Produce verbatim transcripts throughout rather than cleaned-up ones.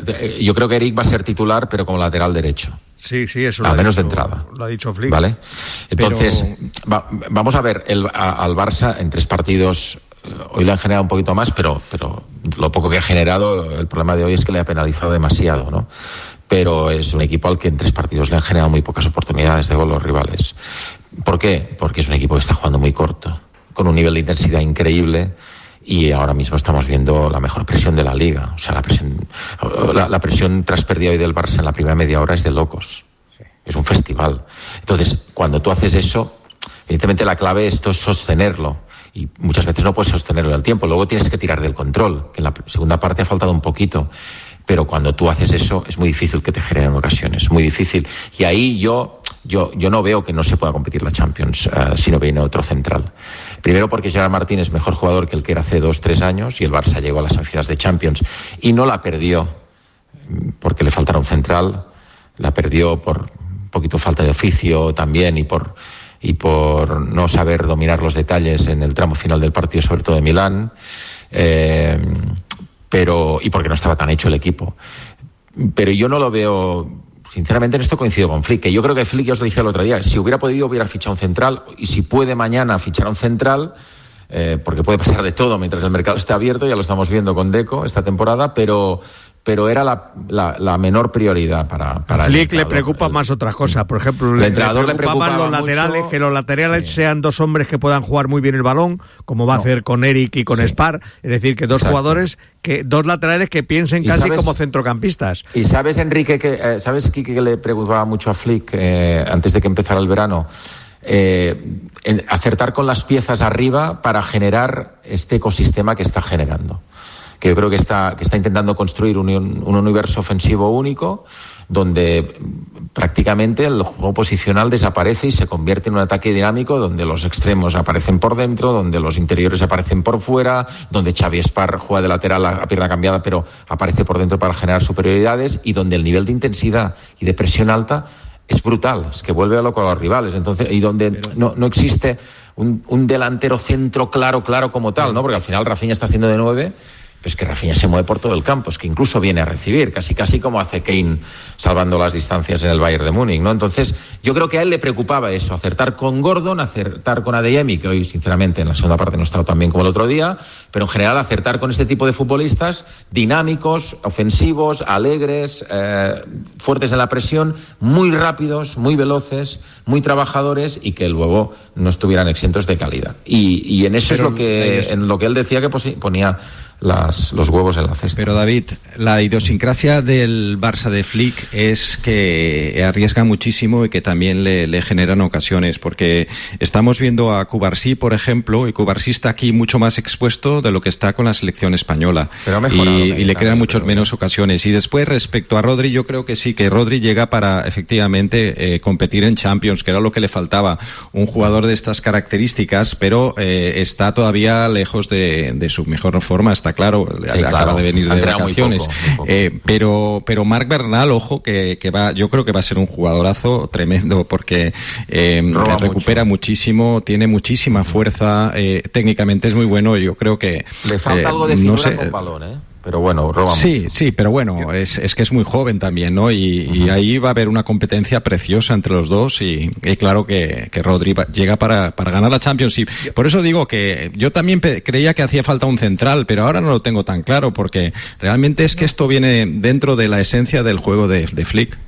yo creo que Eric va a ser titular, pero como lateral derecho. Sí, sí, eso. Al menos dicho, de entrada. Lo ha dicho Flick. ¿Vale? Entonces, pero... va, vamos a ver el, a, al Barça en tres partidos. Hoy le han generado un poquito más, pero, pero lo poco que ha generado, el problema de hoy es que le ha penalizado demasiado, ¿no? Pero es un equipo al que en tres partidos le han generado muy pocas oportunidades de gol los rivales. ¿Por qué? Porque es un equipo que está jugando muy corto, con un nivel de intensidad increíble, y ahora mismo estamos viendo la mejor presión de la liga. O sea, la presión, la, la presión tras pérdida hoy del Barça en la primera media hora es de locos. Sí. Es un festival. Entonces, cuando tú haces eso, evidentemente la clave esto es sostenerlo. Y muchas veces no puedes sostenerlo en el tiempo. Luego tienes que tirar del control, que en la segunda parte ha faltado un poquito. Pero cuando tú haces eso, es muy difícil que te generen ocasiones. Muy difícil. Y ahí yo, yo, yo no veo que no se pueda competir la Champions uh, si no viene otro central. Primero porque Gerard Martín es mejor jugador que el que era hace dos, tres años, y el Barça llegó a las semifinales de Champions y no la perdió porque le faltara un central. La perdió por un poquito falta de oficio también y por... y por no saber dominar los detalles en el tramo final del partido, sobre todo de Milán, eh, pero y porque no estaba tan hecho el equipo. Pero yo no lo veo, sinceramente en esto coincido con Flick, que yo creo que Flick, ya os lo dije el otro día, si hubiera podido hubiera fichado un central, y si puede mañana fichar un central, eh, porque puede pasar de todo mientras el mercado esté abierto, ya lo estamos viendo con Deco esta temporada, pero... pero era la, la, la menor prioridad para, para a Flick le preocupa el, más otras cosas. Por ejemplo, le, le preocupa más los laterales, mucho, que los laterales sí. sean dos hombres que puedan jugar muy bien el balón, como va no. a hacer con Eric y con sí. Spar, es decir, que dos Exacto. jugadores, que dos laterales que piensen casi sabes, como centrocampistas. Y sabes, Enrique, que eh, sabes Kike, que le preocupaba mucho a Flick eh, antes de que empezara el verano, eh, en acertar con las piezas arriba para generar este ecosistema que está generando. Que yo creo que está, que está intentando construir un, un universo ofensivo único, donde prácticamente el juego posicional desaparece y se convierte en un ataque dinámico, donde los extremos aparecen por dentro, donde los interiores aparecen por fuera, donde Xavi Spar juega de lateral a pierna cambiada pero aparece por dentro para generar superioridades, y donde el nivel de intensidad y de presión alta es brutal, es que vuelve a loco a los rivales. Entonces, y donde pero... no, no existe un, un delantero centro claro, claro como tal, ¿no? Porque al final Rafinha está haciendo de nueve. Es que Rafinha se mueve por todo el campo, es que incluso viene a recibir, casi casi como hace Kane salvando las distancias en el Bayern de Múnich, ¿no? Entonces, yo creo que a él le preocupaba eso, acertar con Gordon, acertar con Adeyemi, que hoy, sinceramente, en la segunda parte no ha estado tan bien como el otro día, pero en general acertar con este tipo de futbolistas dinámicos, ofensivos, alegres, eh, fuertes en la presión, muy rápidos, muy veloces, muy trabajadores, y que luego no estuvieran exentos de calidad. Y, y en eso pero es lo que, en lo que él decía que ponía Las, los huevos en la cesta. Pero David, la idiosincrasia del Barça de Flick es que arriesga muchísimo y que también le, le generan ocasiones, porque estamos viendo a Cubarsí, por ejemplo, y Cubarsí está aquí mucho más expuesto de lo que está con la selección española, pero mejorado, y, y le crean muchas menos ocasiones. Y después, respecto a Rodri, yo creo que sí, que Rodri llega para efectivamente eh, competir en Champions, que era lo que le faltaba, un jugador de estas características, pero eh, está todavía lejos de, de su mejor forma. Está claro, sí, acaba claro. de venir de vacaciones, muy poco, muy poco. Eh, pero pero Marc Bernal, ojo, que, que va, yo creo que va a ser un jugadorazo tremendo, porque eh, recupera mucho. muchísimo, tiene muchísima fuerza, eh, técnicamente es muy bueno. Yo creo que le falta eh, algo de figura no sé, con balón, ¿eh? Pero bueno, roba Sí, mucho. sí, pero bueno, es, es que es muy joven también, ¿no? Y, uh-huh. y ahí va a haber una competencia preciosa entre los dos, y, y claro que, que Rodri va, llega para, para ganar la Champions. Y por eso digo que yo también pe- creía que hacía falta un central, pero ahora no lo tengo tan claro, porque realmente es que esto viene dentro de la esencia del juego de, de Flick.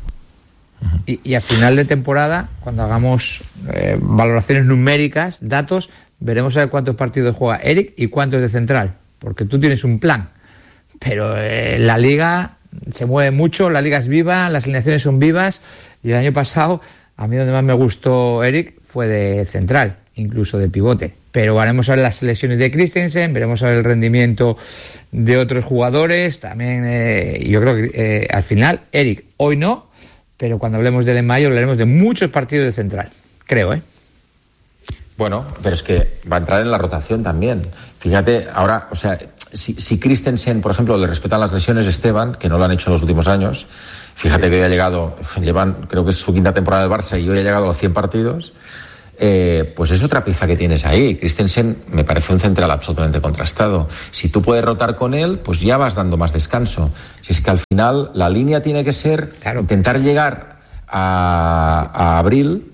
Y, y a final de temporada, cuando hagamos eh, valoraciones numéricas, datos, veremos a ver cuántos partidos juega Eric y cuántos de central, porque tú tienes un plan. Pero eh, la liga se mueve mucho, la liga es viva, las alineaciones son vivas, y el año pasado a mí donde más me gustó Eric fue de central, incluso de pivote. Pero veremos a ver las lesiones de Christensen, veremos a ver el rendimiento de otros jugadores, también eh, yo creo que eh, al final Eric, hoy no, pero cuando hablemos de él en mayo hablaremos de muchos partidos de central, creo, ¿eh? Bueno, pero es que va a entrar en la rotación también. Fíjate, ahora, o sea, si, si Christensen, por ejemplo, le respetan las lesiones, Esteban, que no lo han hecho en los últimos años, fíjate que hoy ha llegado, llevan, creo que es su quinta temporada del Barça, y hoy ha llegado a los cien partidos, Eh, pues es otra pieza que tienes ahí. Christensen me parece un central absolutamente contrastado. Si tú puedes rotar con él, pues ya vas dando más descanso. Si es que al final la línea tiene que ser claro. intentar llegar a, a abril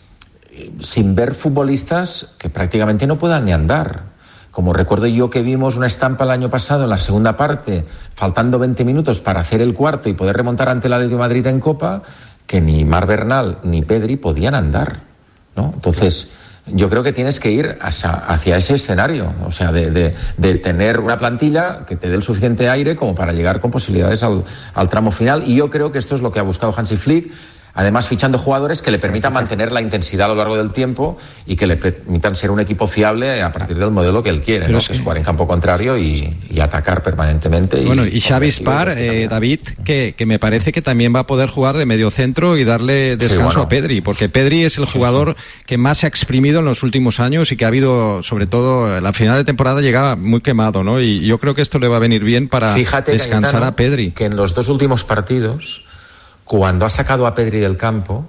sin ver futbolistas que prácticamente no puedan ni andar. Como recuerdo yo que vimos una estampa el año pasado en la segunda parte, faltando veinte minutos para hacer el cuarto y poder remontar ante el Atlético de Madrid en Copa, que ni Marc Bernal ni Pedri podían andar, ¿no? Entonces, yo creo que tienes que ir hacia, hacia ese escenario, o sea, de, de, de tener una plantilla que te dé el suficiente aire como para llegar con posibilidades al, al tramo final. Y yo creo que esto es lo que ha buscado Hansi Flick, además fichando jugadores que le permitan mantener la intensidad a lo largo del tiempo y que le permitan ser un equipo fiable a partir del modelo que él quiere, ¿no? Es que es jugar en campo contrario y, y atacar permanentemente. Bueno, y, y Xavi Spar, eh, David, que, que me parece que también va a poder jugar de medio centro y darle descanso sí, bueno, a Pedri, porque Pedri es el sí, jugador sí. que más se ha exprimido en los últimos años y que ha habido, sobre todo, la final de temporada llegaba muy quemado, ¿no? Y yo creo que esto le va a venir bien para Fíjate, descansar Cayetano, a Pedri. Que en los dos últimos partidos, cuando ha sacado a Pedri del campo,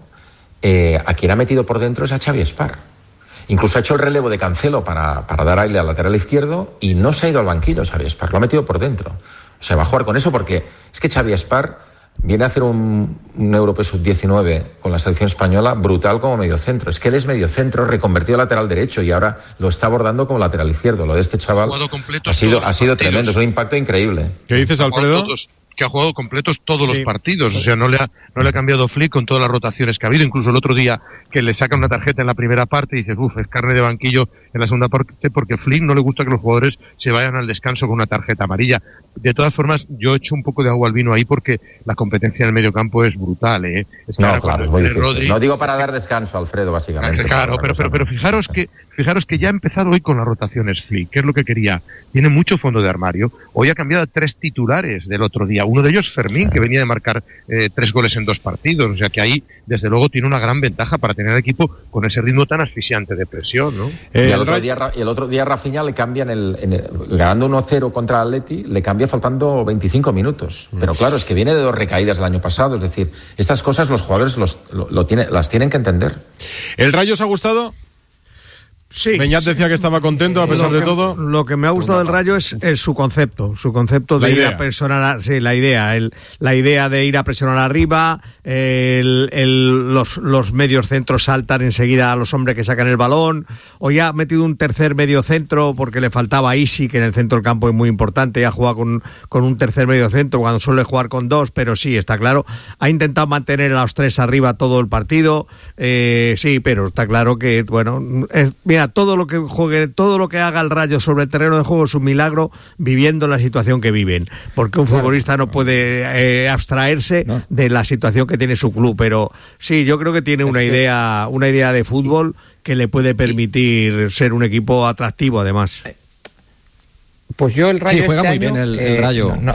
eh, a quien ha metido por dentro es a Xavi Spar. Incluso ha hecho el relevo de Cancelo para, para dar aire al lateral izquierdo y no se ha ido al banquillo Xavi Spar, lo ha metido por dentro. O sea, va a jugar con eso porque es que Xavi Spar viene a hacer un, un Europeo sub diecinueve con la selección española brutal como mediocentro. Es que él es mediocentro, reconvertido a lateral derecho y ahora lo está abordando como lateral izquierdo. Lo de este chaval ha sido, ha sido tremendo, es un impacto increíble. ¿Qué dices, Alfredo? Que ha jugado completos todos sí. los partidos, o sea, no le ha no le ha cambiado Flick con todas las rotaciones que ha habido. Incluso el otro día que le sacan una tarjeta en la primera parte y dices, uff, es carne de banquillo en la segunda parte, porque Flick no le gusta que los jugadores se vayan al descanso con una tarjeta amarilla. De todas formas, yo echo un poco de agua al vino ahí porque la competencia en el medio campo es brutal, ¿eh? Es no, claro, es muy difícil. Rodri, no digo para dar descanso, Alfredo, básicamente. Claro, pero, pero, pero fijaros que fijaros que ya ha empezado hoy con las rotaciones Flick, que es lo que quería. Tiene mucho fondo de armario. Hoy ha cambiado a tres titulares del otro día. Uno de ellos, Fermín, que venía de marcar eh, tres goles en dos partidos. O sea que ahí, desde luego, tiene una gran ventaja para tener equipo con ese ritmo tan asfixiante de presión, ¿no? Eh, y el otro día, el otro día Rafinha le cambian el, en el ganando uno cero contra el Atleti, le cambia faltando veinticinco minutos. Mm. Pero claro, es que viene de dos recaídas el año pasado. Es decir, estas cosas los jugadores los, lo, lo tiene, las tienen que entender. ¿El Rayo os ha gustado? Sí. Beñat decía que estaba contento a pesar que, de todo. Lo que me ha gustado del Rayo es, es su concepto, su concepto de la ir idea. a presionar, sí, la idea, el, la idea de ir a presionar arriba, el, el, los, los medios centros saltan enseguida a los hombres que sacan el balón. Hoy ha metido un tercer medio centro porque le faltaba Isi, que en el centro del campo es muy importante, y ha jugado con, con un tercer medio centro cuando suele jugar con dos, pero sí, está claro, ha intentado mantener a los tres arriba todo el partido, eh, sí, pero está claro que, bueno, es, mira, todo lo que juegue, todo lo que haga el Rayo sobre el terreno de juego es un milagro viviendo la situación que viven, porque un claro. futbolista no puede eh, abstraerse no. de la situación que tiene su club, pero sí, yo creo que tiene es una que... idea, una idea de fútbol que le puede permitir ser un equipo atractivo además. Pues yo el Rayo sí, juega este muy año, bien el, eh, el Rayo. No, no,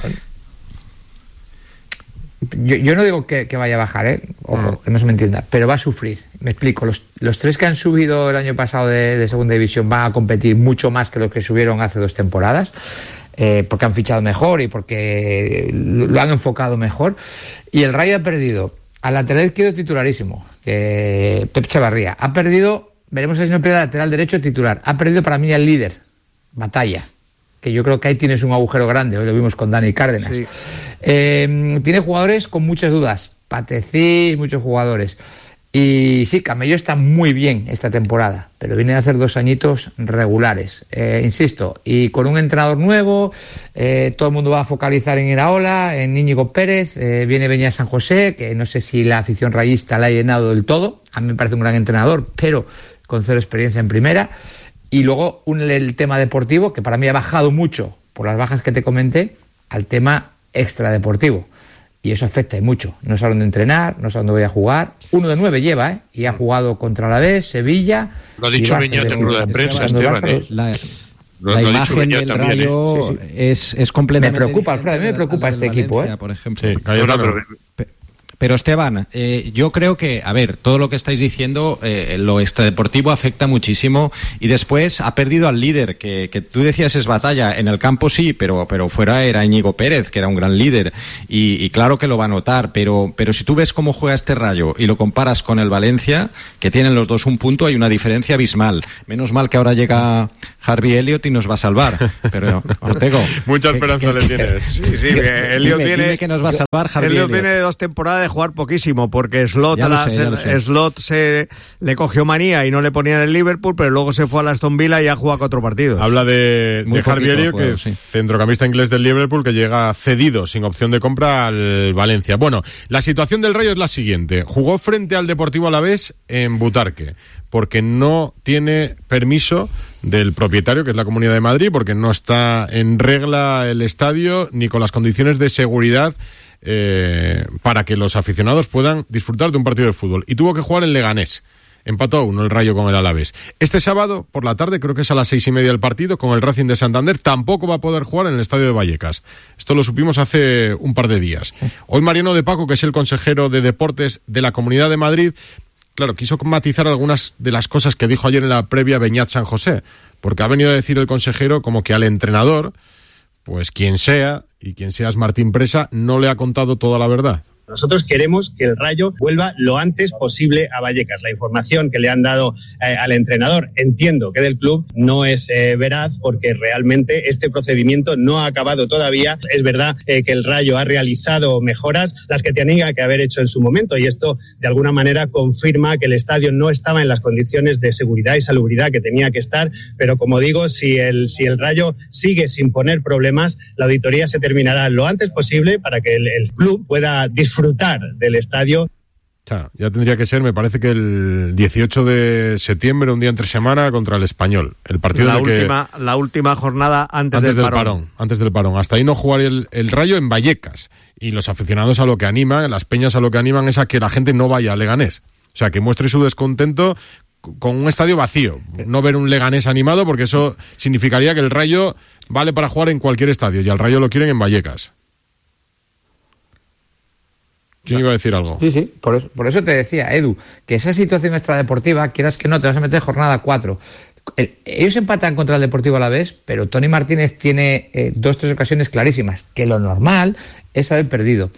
Yo, yo no digo que, que vaya a bajar, ¿eh? Ojo, uh-huh. que no se me entienda, pero va a sufrir. Me explico, los, los tres que han subido el año pasado de, de segunda división van a competir mucho más que los que subieron hace dos temporadas, eh, porque han fichado mejor y porque lo han enfocado mejor. Y el Rayo ha perdido al lateral izquierdo titularísimo, que Pep Chavarría. Ha perdido, veremos si no pierde al lateral derecho titular. Ha perdido para mí al líder, Batalla, que yo creo que ahí tienes un agujero grande, hoy lo vimos con Dani Cárdenas. Sí. Eh, tiene jugadores con muchas dudas, Patecís, muchos jugadores. Y sí, Camello está muy bien esta temporada, pero viene a hacer dos añitos regulares, eh, insisto, y con un entrenador nuevo, eh, todo el mundo va a focalizar en Iraola, en Íñigo Pérez, eh, viene Beñat San José, que no sé si la afición rayista la ha llenado del todo, a mí me parece un gran entrenador, pero con cero experiencia en primera. Y luego un, el tema deportivo, que para mí ha bajado mucho por las bajas que te comenté, al tema extradeportivo. Y eso afecta mucho. No sabe dónde entrenar, no sabe dónde voy a jugar. Uno de nueve lleva, ¿eh? Y ha jugado contra la B, Sevilla. Lo ha dicho Beñat en rueda de prensa, Esteban, ¿eh? La, la lo imagen del también, Rayo ¿eh? sí, sí. Es, es completamente... Me preocupa, Alfredo, a mí me preocupa este equipo, ¿eh? Por ejemplo. Sí, no, no, pero... Pero Esteban, eh, yo creo que, a ver, todo lo que estáis diciendo, eh, lo extradeportivo afecta muchísimo y después ha perdido al líder, que, que tú decías es Batalla, en el campo sí, pero, pero fuera era Íñigo Pérez, que era un gran líder y, y claro que lo va a notar, pero, pero si tú ves cómo juega este Rayo y lo comparas con el Valencia, que tienen los dos un punto, hay una diferencia abismal. Menos mal que ahora llega Harvey Elliott y nos va a salvar, pero Ortego... Mucha esperanza le tienes. Sí, sí, Elliott viene... que nos va a salvar Harvey Elliott Elliott. viene de dos temporadas de jugar poquísimo, porque Slot, Ya lo la, sé, ya lo se, sé. Slot se le cogió manía y no le ponían el Liverpool, pero luego se fue a la Aston Villa y ha jugado cuatro partidos. Habla de, Muy de Harvey poquito Elliott, juego, que sí. es centrocampista inglés del Liverpool, que llega cedido, sin opción de compra, al Valencia. Bueno, la situación del Rayo es la siguiente. Jugó frente al Deportivo Alavés en Butarque, porque no tiene permiso del propietario, que es la Comunidad de Madrid, porque no está en regla el estadio ni con las condiciones de seguridad eh, para que los aficionados puedan disfrutar de un partido de fútbol. Y tuvo que jugar en Leganés. Empató a uno el Rayo con el Alavés. Este sábado, por la tarde, creo que es a las seis y media el partido, con el Racing de Santander, tampoco va a poder jugar en el estadio de Vallecas. Esto lo supimos hace un par de días. Hoy Mariano de Paco, que es el consejero de Deportes de la Comunidad de Madrid, claro, quiso matizar algunas de las cosas que dijo ayer en la previa Beñat San José, porque ha venido a decir el consejero como que al entrenador, pues quien sea, y quien seas Martín Presa, no le ha contado toda la verdad. Nosotros queremos que el Rayo vuelva lo antes posible a Vallecas. La información que le han dado eh, al entrenador, entiendo que del club, no es eh, veraz, porque realmente este procedimiento no ha acabado todavía. Es verdad eh, que el Rayo ha realizado mejoras, las que tenía que haber hecho en su momento, y esto de alguna manera confirma que el estadio no estaba en las condiciones de seguridad y salubridad que tenía que estar, pero como digo, si el, si el Rayo sigue sin poner problemas, la auditoría se terminará lo antes posible para que el, el club pueda disfrutar disfrutar del estadio. Ya, ya tendría que ser, me parece que el dieciocho de septiembre, un día entre semana, contra el Español. El partido la de última, que, la última jornada antes, antes del, del parón. parón. Antes del parón. Hasta ahí no jugaría el, el Rayo en Vallecas. Y los aficionados a lo que animan, las peñas a lo que animan es a que la gente no vaya a Leganés. O sea, que muestre su descontento con un estadio vacío. No ver un Leganés animado, porque eso significaría que el Rayo vale para jugar en cualquier estadio. Y al Rayo lo quieren en Vallecas. ¿Quién iba a decir algo? Sí, sí, por eso, por eso te decía, Edu, que esa situación extradeportiva, quieras que no, te vas a meter jornada cuatro. El, ellos empatan contra el Deportivo Alavés, pero Tony Martínez tiene eh, dos, tres ocasiones clarísimas, que lo normal es haber perdido.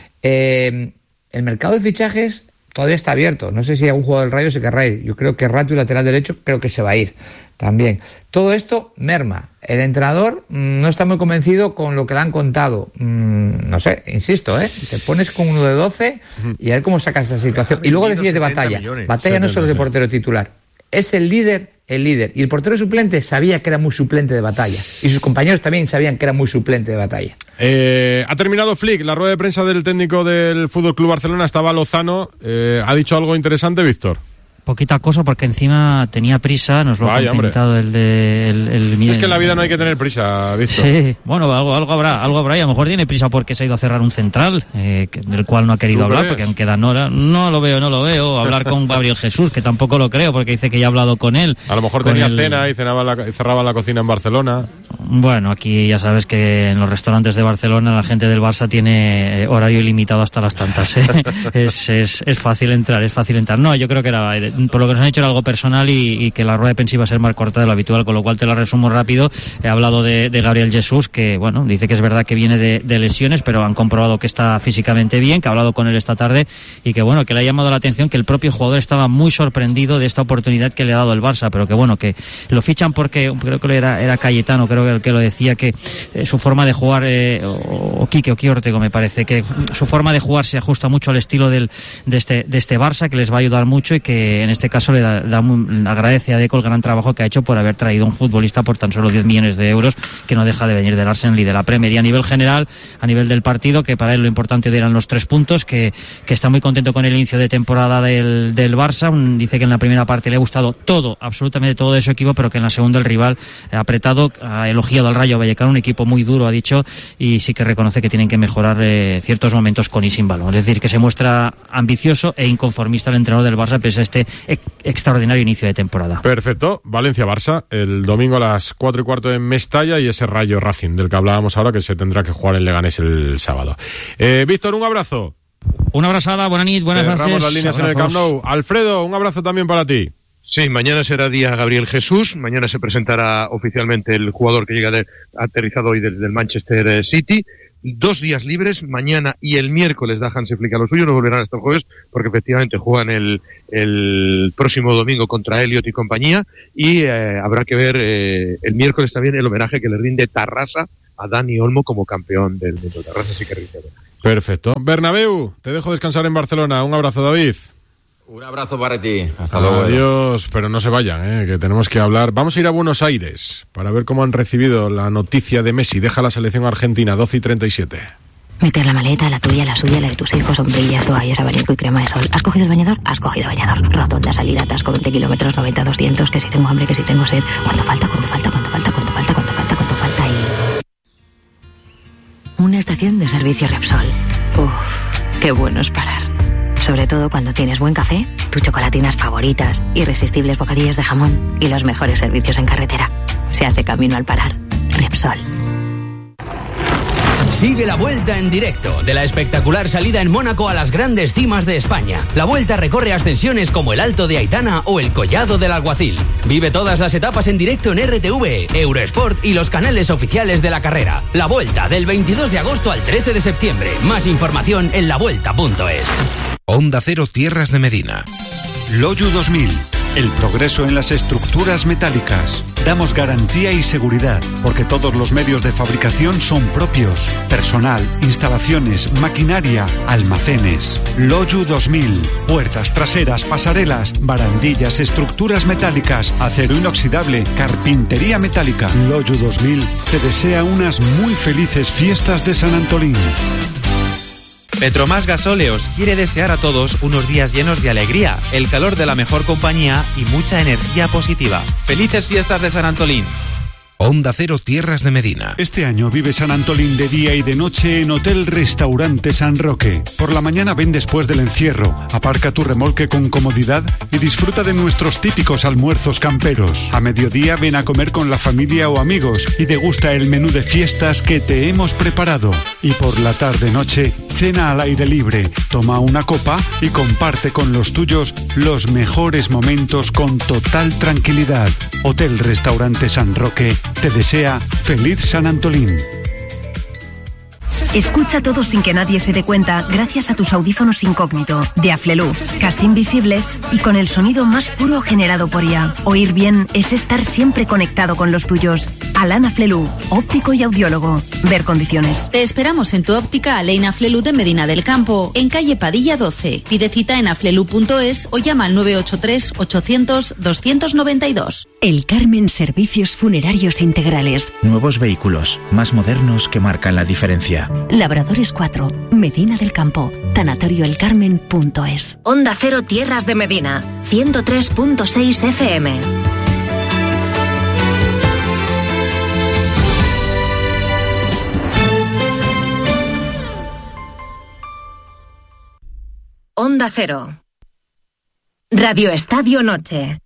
Eh, el mercado de fichajes todavía está abierto. No sé si algún jugador del Rayo se querrá ir. Yo creo que Rato, lateral derecho, creo que se va a ir también. Todo esto merma. El entrenador mmm, no está muy convencido con lo que le han contado. Mm, no sé, insisto, ¿eh? Te pones con uno de doce y a ver cómo sacas esa situación. Y luego decides de Batalla. millones, Batalla no es solo de portero titular. Es el líder, el líder. Y el portero suplente sabía que era muy suplente de Batalla. Y sus compañeros también sabían que era muy suplente de Batalla. Eh, ha terminado Flick, la rueda de prensa del técnico del Fútbol Club Barcelona, estaba Lozano. Eh, ¿Ha dicho algo interesante, Víctor? Poquita cosa, porque encima tenía prisa, nos lo ha comentado el de... El, el, es que en la vida no hay que tener prisa, Víctor. Sí, bueno, algo, algo habrá, algo habrá, y a lo mejor tiene prisa porque se ha ido a cerrar un central, eh, que, del cual no ha querido hablar, porque aún quedan horas. No lo veo, no lo veo. Hablar con Gabriel Jesús, que tampoco lo creo, porque dice que ya ha hablado con él. A lo mejor tenía el... cena y, cenaba la, y cerraba la cocina en Barcelona. Bueno, aquí ya sabes que en los restaurantes de Barcelona la gente del Barça tiene horario ilimitado hasta las tantas, ¿eh? es, es, es fácil entrar, es fácil entrar. No, yo creo que era, por lo que nos han dicho, era algo personal y, y que la rueda de prensa iba a ser más corta de lo habitual, con lo cual te la resumo rápido. He hablado de, de Gabriel Jesús, que bueno, dice que es verdad que viene de, de lesiones, pero han comprobado que está físicamente bien, que ha hablado con él esta tarde y que bueno, que le ha llamado la atención que el propio jugador estaba muy sorprendido de esta oportunidad que le ha dado el Barça, pero que bueno, que lo fichan porque creo que era, era Cayetano, creo que el que lo decía, que eh, su forma de jugar, eh, o, o Quique o Quique Ortego me parece, que su forma de jugar se ajusta mucho al estilo del, de, este, de este Barça, que les va a ayudar mucho y que en este caso le da, da muy, agradece a Deco el gran trabajo que ha hecho por haber traído un futbolista por tan solo diez millones de euros, que no deja de venir del Arsenal y de la Premier. Y a nivel general, a nivel del partido, que para él lo importante eran los tres puntos, que, que está muy contento con el inicio de temporada del, del Barça. Un, dice que en la primera parte le ha gustado todo, absolutamente todo de su equipo, pero que en la segunda el rival ha apretado, ha elogiado al Rayo Vallecano, un equipo muy duro, ha dicho, y sí que reconoce que tienen que mejorar eh, ciertos momentos con y sin balón. Es decir, que se muestra ambicioso e inconformista el entrenador del Barça pese a este e- extraordinario inicio de temporada. Perfecto. Valencia-Barça el domingo a las cuatro y cuarto en Mestalla, y ese Rayo Racing del que hablábamos ahora, que se tendrá que jugar en Leganés el sábado. Eh, Víctor, un abrazo. Una abrazada, buena nit, buenas noches. Cerramos las líneas Abrazos. En el Camp Nou. Alfredo, un abrazo también para ti. Sí, mañana será día Gabriel Jesús, mañana se presentará oficialmente el jugador que llega de, aterrizado hoy desde el Manchester City. Dos días libres, mañana y el miércoles da Hansi Flick a lo suyo, no volverán hasta el jueves porque efectivamente juegan el, el próximo domingo contra Elliot y compañía y eh, habrá que ver eh, el miércoles también el homenaje que le rinde Tarrasa a Dani Olmo como campeón del mundo. Tarrasa sí que rinde. Perfecto. Bernabéu, te dejo descansar en Barcelona. Un abrazo, David. Un abrazo para ti. Hasta luego. Adiós, pero no se vayan, ¿eh? Que tenemos que hablar. Vamos a ir a Buenos Aires para ver cómo han recibido la noticia de Messi. Deja la selección argentina, doce y treinta y siete. Meter la maleta, la tuya, la suya, la de tus hijos, sombrillas, toallas, abanico y crema de sol. ¿Has cogido el bañador? Has cogido bañador. Rotonda, salida, atasco, veinte kilómetros, noventa, doscientos, que si tengo hambre, que si tengo sed. ¿Cuánto falta? ¿Cuánto falta? ¿Cuánto falta? ¿Cuánto falta? ¿Cuánto falta? ¿Cuánto falta? Y... una estación de servicio Repsol. Uf, qué bueno es parar. Sobre todo cuando tienes buen café, tus chocolatinas favoritas, irresistibles bocadillos de jamón y los mejores servicios en carretera. Se hace camino al parar. Repsol. Sigue la Vuelta en directo de la espectacular salida en Mónaco a las grandes cimas de España. La Vuelta recorre ascensiones como el Alto de Aitana o el Collado del Alguacil. Vive todas las etapas en directo en R T V, Eurosport y los canales oficiales de la carrera. La Vuelta del veintidós de agosto al trece de septiembre. Más información en la vuelta punto es. Onda Cero Tierras de Medina. Loyu dos mil. El progreso en las estructuras metálicas. Damos garantía y seguridad, porque todos los medios de fabricación son propios. Personal, instalaciones, maquinaria, almacenes. Loyu dos mil. Puertas traseras, pasarelas, barandillas, estructuras metálicas, acero inoxidable, carpintería metálica. Loyu dos mil te desea unas muy felices fiestas de San Antolín. Petromás Gasóleos quiere desear a todos unos días llenos de alegría, el calor de la mejor compañía y mucha energía positiva. ¡Felices fiestas de San Antolín! Onda Cero Tierras de Medina. Este año vive San Antolín de día y de noche en Hotel Restaurante San Roque. Por la mañana ven después del encierro, aparca tu remolque con comodidad y disfruta de nuestros típicos almuerzos camperos. A mediodía ven a comer con la familia o amigos y degusta el menú de fiestas que te hemos preparado. Y por la tarde-noche, cena al aire libre, toma una copa y comparte con los tuyos los mejores momentos con total tranquilidad. Hotel Restaurante San Roque te desea feliz San Antolín. Escucha todo sin que nadie se dé cuenta gracias a tus audífonos incógnito de Aflelu, casi invisibles y con el sonido más puro generado por I A. Oír bien es estar siempre conectado con los tuyos. Alan Aflelu, óptico y audiólogo. Ver condiciones. Te esperamos en tu óptica Alein Aflelu de Medina del Campo, en calle Padilla doce. Pide cita en aflelu punto es o llama al nueve ocho tres, ochocientos, doscientos noventa y dos. El Carmen Servicios Funerarios Integrales. Nuevos vehículos, más modernos que marcan la diferencia. Labradores cuatro, Medina del Campo, tanatorioelcarmen punto es. Onda Cero Tierras de Medina, ciento tres punto seis F M. Onda Cero. Radio Estadio Noche.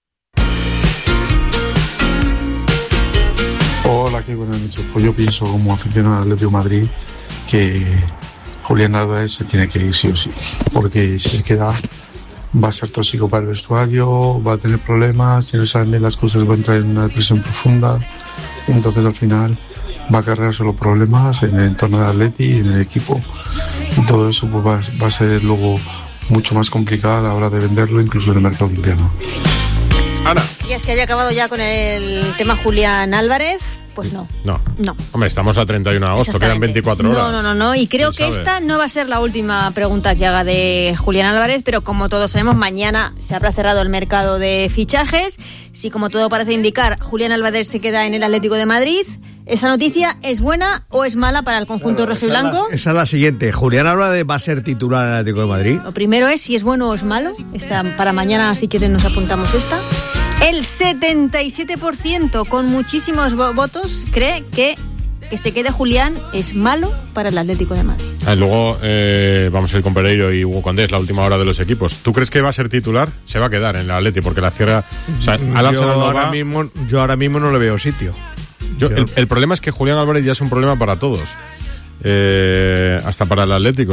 Hola, qué buenas noches. Pues yo pienso como aficionado al Atlético de Madrid que Julián Álvarez se tiene que ir sí o sí, porque si se queda va a ser tóxico para el vestuario, va a tener problemas, si no salen bien las cosas va a entrar en una depresión profunda, y entonces al final va a cargar solo problemas en el entorno del Atleti y en el equipo, y todo eso pues, va, va a ser luego mucho más complicado a la hora de venderlo, incluso en el mercado invierno. Ana. ¿Y es que haya acabado ya con el tema Julián Álvarez? Pues no. No. No. Hombre, estamos a treinta y uno de agosto, quedan veinticuatro horas. No, no, no, no. Y creo que esta no va a ser la última pregunta que haga de Julián Álvarez, pero como todos sabemos, mañana se habrá cerrado el mercado de fichajes. Si, como todo parece indicar, Julián Álvarez se queda en el Atlético de Madrid, ¿esa noticia es buena o es mala para el conjunto claro, rojiblanco? Esa, esa es la siguiente. ¿Julián Álvarez va a ser titular del Atlético de Madrid? Lo primero es si es bueno o es malo. Esta, para mañana, si quieren, nos apuntamos esta. El setenta y siete por ciento, con muchísimos votos, cree que que se quede Julián es malo para el Atlético de Madrid. Ah, luego eh, vamos a ir con Pereiro y Hugo Condés, la última hora de los equipos. ¿Tú crees que va a ser titular? Se va a quedar en el Atlético porque la cierra... O sea, al yo, no ahora va... mismo, yo ahora mismo no le veo sitio. Yo, yo. El, el problema es que Julián Álvarez ya es un problema para todos. Eh, hasta para el Atlético.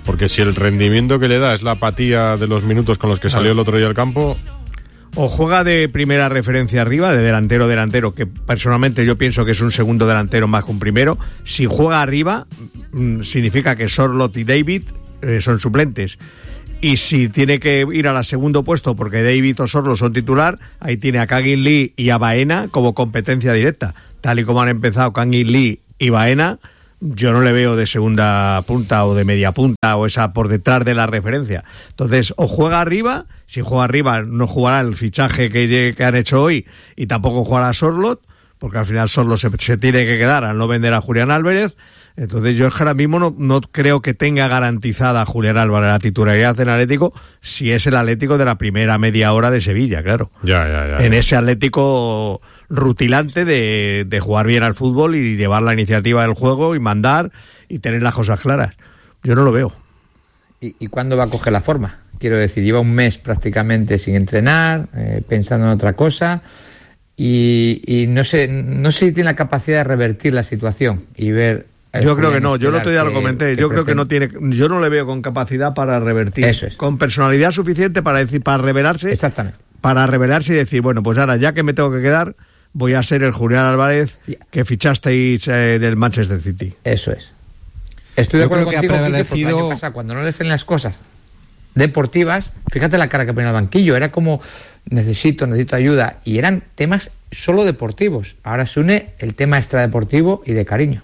Porque si el rendimiento que le da es la apatía de los minutos con los que salió el otro día al campo... O juega de primera referencia arriba, de delantero-delantero, que personalmente yo pienso que es un segundo delantero más que un primero. Si juega arriba, mmm, significa que Sorloth y David eh, son suplentes. Y si tiene que ir al segundo puesto porque David o Sorloth son titular, ahí tiene a Kangin Lee y a Baena como competencia directa. Tal y como han empezado Kangin Lee y Baena, yo no le veo de segunda punta o de media punta o esa por detrás de la referencia. Entonces, o juega arriba, si juega arriba no jugará el fichaje que, que han hecho hoy y tampoco jugará Sorloth, porque al final Sorloth se, se tiene que quedar al no vender a Julián Álvarez. Entonces yo es que ahora mismo no, no creo que tenga garantizada a Julián Álvarez la titularidad en Atlético, si es el Atlético de la primera media hora de Sevilla, claro. Ya, ya, ya. En ese Atlético rutilante de, de jugar bien al fútbol y llevar la iniciativa del juego y mandar y tener las cosas claras. Yo no lo veo. ¿Y, y cuándo va a coger la forma? Quiero decir, lleva un mes prácticamente sin entrenar, eh, pensando en otra cosa, y, y no sé, no sé si tiene la capacidad de revertir la situación y ver... Yo creo que no, yo el otro día lo comenté, yo creo que no tiene, yo no le veo con capacidad para revertir, eso es, con personalidad suficiente para decir, para revelarse, exactamente, para revelarse y decir, bueno, pues ahora ya que me tengo que quedar, voy a ser el Julián Álvarez que fichasteis eh, del Manchester City. Eso es. Estoy de acuerdo contigo, Quique, porque el año pasado, cuando no le salen las cosas deportivas, fíjate la cara que ponía el banquillo, era como necesito, necesito ayuda, y eran temas solo deportivos. Ahora se une el tema extradeportivo y de cariño.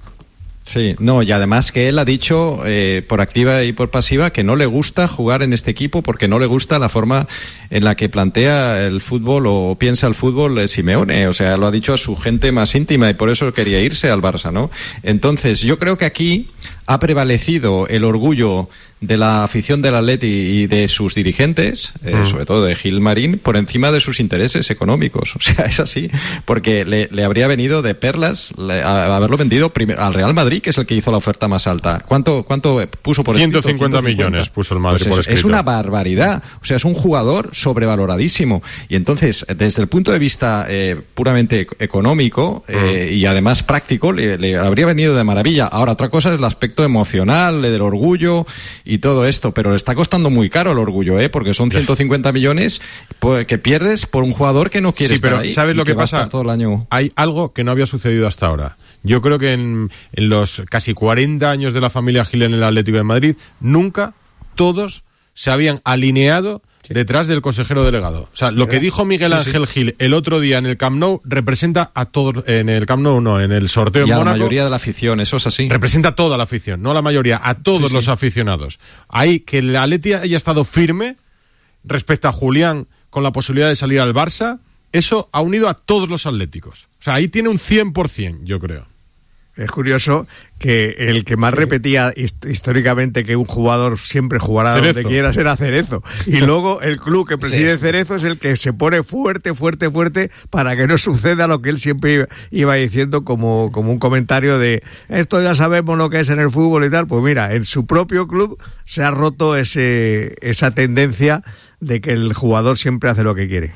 Sí, no, y además que él ha dicho eh, por activa y por pasiva que no le gusta jugar en este equipo porque no le gusta la forma en la que plantea el fútbol o piensa el fútbol eh, Simeone, o sea, lo ha dicho a su gente más íntima y por eso quería irse al Barça, ¿no? Entonces, yo creo que aquí ha prevalecido el orgullo de la afición del Atleti y de sus dirigentes, eh, mm. sobre todo de Gil Marín, por encima de sus intereses económicos. O sea, es así, porque le, le habría venido de perlas le, a, a haberlo vendido primero al Real Madrid, que es el que hizo la oferta más alta. ¿Cuánto, cuánto puso por ciento cincuenta millones puso el Madrid pues por es, escrito. Es una barbaridad. O sea, es un jugador sobrevaloradísimo. Y entonces, desde el punto de vista eh, puramente económico eh, mm. y además práctico, le, le habría venido de maravilla. Ahora, otra cosa es el aspecto emocional, del orgullo y todo esto, pero le está costando muy caro el orgullo, ¿eh? Porque son ciento cincuenta millones pues, que pierdes por un jugador que no quiere sí, estar pero ahí. ¿sabes lo que, que pasa? Todo el año. Hay algo que no había sucedido hasta ahora. Yo creo que en, en los casi cuarenta años de la familia Gil en el Atlético de Madrid, nunca todos se habían alineado sí. detrás del consejero delegado. O sea, lo que dijo Miguel sí, Ángel sí. Gil el otro día en el Camp Nou representa a todos, en el Camp Nou no, en el sorteo y en a Mónaco. La mayoría de la afición, eso es así. Representa a toda la afición, no a la mayoría, a todos sí, los sí. aficionados. Ahí que el Atleti haya estado firme respecto a Julián con la posibilidad de salir al Barça, eso ha unido a todos los atléticos. O sea, ahí tiene un cien por ciento, yo creo. Es curioso que el que más repetía históricamente que un jugador siempre jugará Cerezo. Donde quiera será Cerezo. Y luego el club que preside sí. Cerezo es el que se pone fuerte, fuerte, fuerte para que no suceda lo que él siempre iba diciendo como, como un comentario de esto ya sabemos lo que es en el fútbol y tal. Pues mira, en su propio club se ha roto ese esa tendencia de que el jugador siempre hace lo que quiere.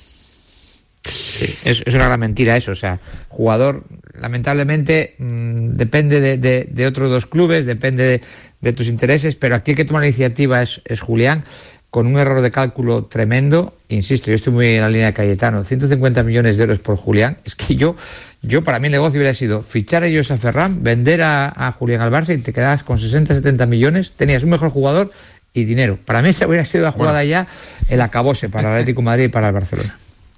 Sí, es, es una gran mentira eso, o sea, jugador lamentablemente mmm, depende de, de, de otros dos clubes, depende de, de tus intereses, pero aquí el que toma la iniciativa es, es Julián, con un error de cálculo tremendo. Insisto, yo estoy muy en la línea de Cayetano, ciento cincuenta millones de euros por Julián, es que yo, yo para mí el negocio hubiera sido fichar a ellos a Ferran, vender a, a Julián al Barça y te quedabas con sesenta, setenta millones, tenías un mejor jugador y dinero. Para mí esa hubiera sido la jugada bueno. ya, el acabose para el Atlético de Madrid y para el Barcelona.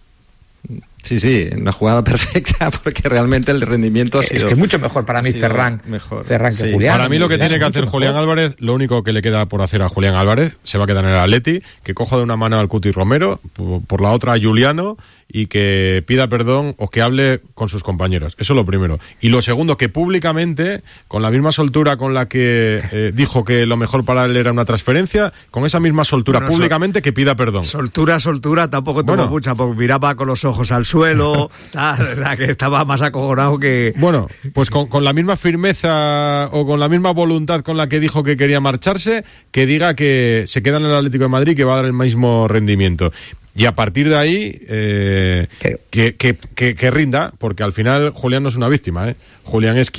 Sí, sí, una jugada perfecta porque realmente el rendimiento ha sido... Es que es mucho mejor para mí Ferran, mejor. Ferran que sí. Julián. Para mí lo que tiene que hacer Julián Álvarez, lo único que le queda por hacer a Julián Álvarez, se va a quedar en el Atleti, que coja de una mano al Cuti Romero, por, por la otra a Juliano, y que pida perdón o que hable con sus compañeros. Eso es lo primero. Y lo segundo, que públicamente, con la misma soltura con la que eh, dijo que lo mejor para él era una transferencia, con esa misma soltura bueno, públicamente sol, que pida perdón. Soltura, soltura, tampoco tuvo bueno. mucha, porque miraba con los ojos al suelo, tal, la que estaba más acojonado que... Bueno, pues con, con la misma firmeza o con la misma voluntad con la que dijo que quería marcharse, que diga que se queda en el Atlético de Madrid y que va a dar el mismo rendimiento. Y a partir de ahí, eh, que, que, que, que rinda, porque al final Julián no es una víctima, ¿eh? Julián es quien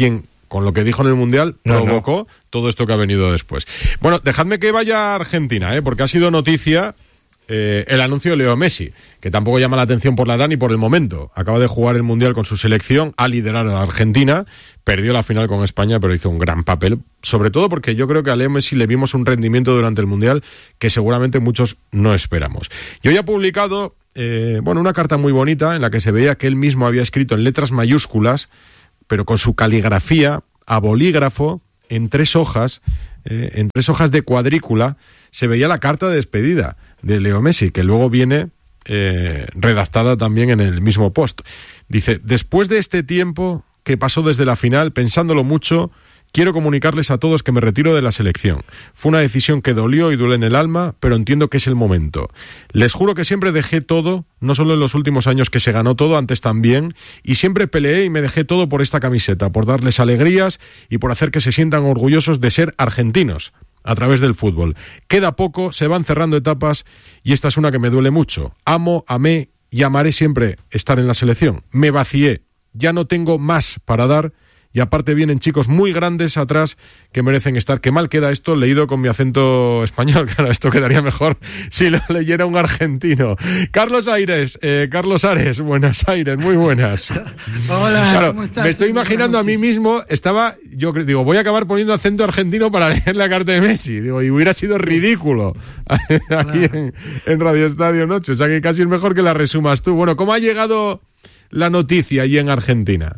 con lo que dijo en el Mundial, no, provocó no. todo esto que ha venido después. Bueno, dejadme que vaya a Argentina, ¿eh? Porque ha sido noticia eh, el anuncio de Leo Messi, que tampoco llama la atención por la edad ni por el momento. Acaba de jugar el Mundial con su selección, ha liderado a Argentina, perdió la final con España, pero hizo un gran papel, sobre todo porque yo creo que a Leo Messi le vimos un rendimiento durante el Mundial que seguramente muchos no esperamos. Y hoy ha publicado eh, bueno, una carta muy bonita en la que se veía que él mismo había escrito en letras mayúsculas, pero con su caligrafía, a bolígrafo, en tres hojas, eh, en tres hojas de cuadrícula, se veía la carta de despedida de Leo Messi, que luego viene eh, redactada también en el mismo post. Dice: después de este tiempo que pasó desde la final, pensándolo mucho, quiero comunicarles a todos que me retiro de la selección. Fue una decisión que dolió y duele en el alma, pero entiendo que es el momento. Les juro que siempre dejé todo, no solo en los últimos años que se ganó todo, antes también, y siempre peleé y me dejé todo por esta camiseta, por darles alegrías y por hacer que se sientan orgullosos de ser argentinos a través del fútbol. Queda poco, se van cerrando etapas y esta es una que me duele mucho. Amo, amé y amaré siempre estar en la selección. Me vacié, ya no tengo más para dar. Y aparte vienen chicos muy grandes atrás que merecen estar. Qué mal queda esto leído con mi acento español. Claro, esto quedaría mejor si lo leyera un argentino. Carlos Aires, eh, Carlos Ares, Buenos Aires, muy buenas. Hola, claro, ¿cómo estás? me estoy imaginando a mí mismo, estaba, yo digo, voy a acabar poniendo acento argentino para leer la carta de Messi. Digo, y hubiera sido ridículo aquí en, en Radio Estadio Noche. O sea que casi es mejor que la resumas tú. Bueno, ¿cómo ha llegado la noticia allí en Argentina?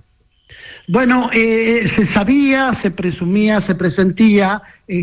Bueno, eh, se sabía, se presumía, se presentía,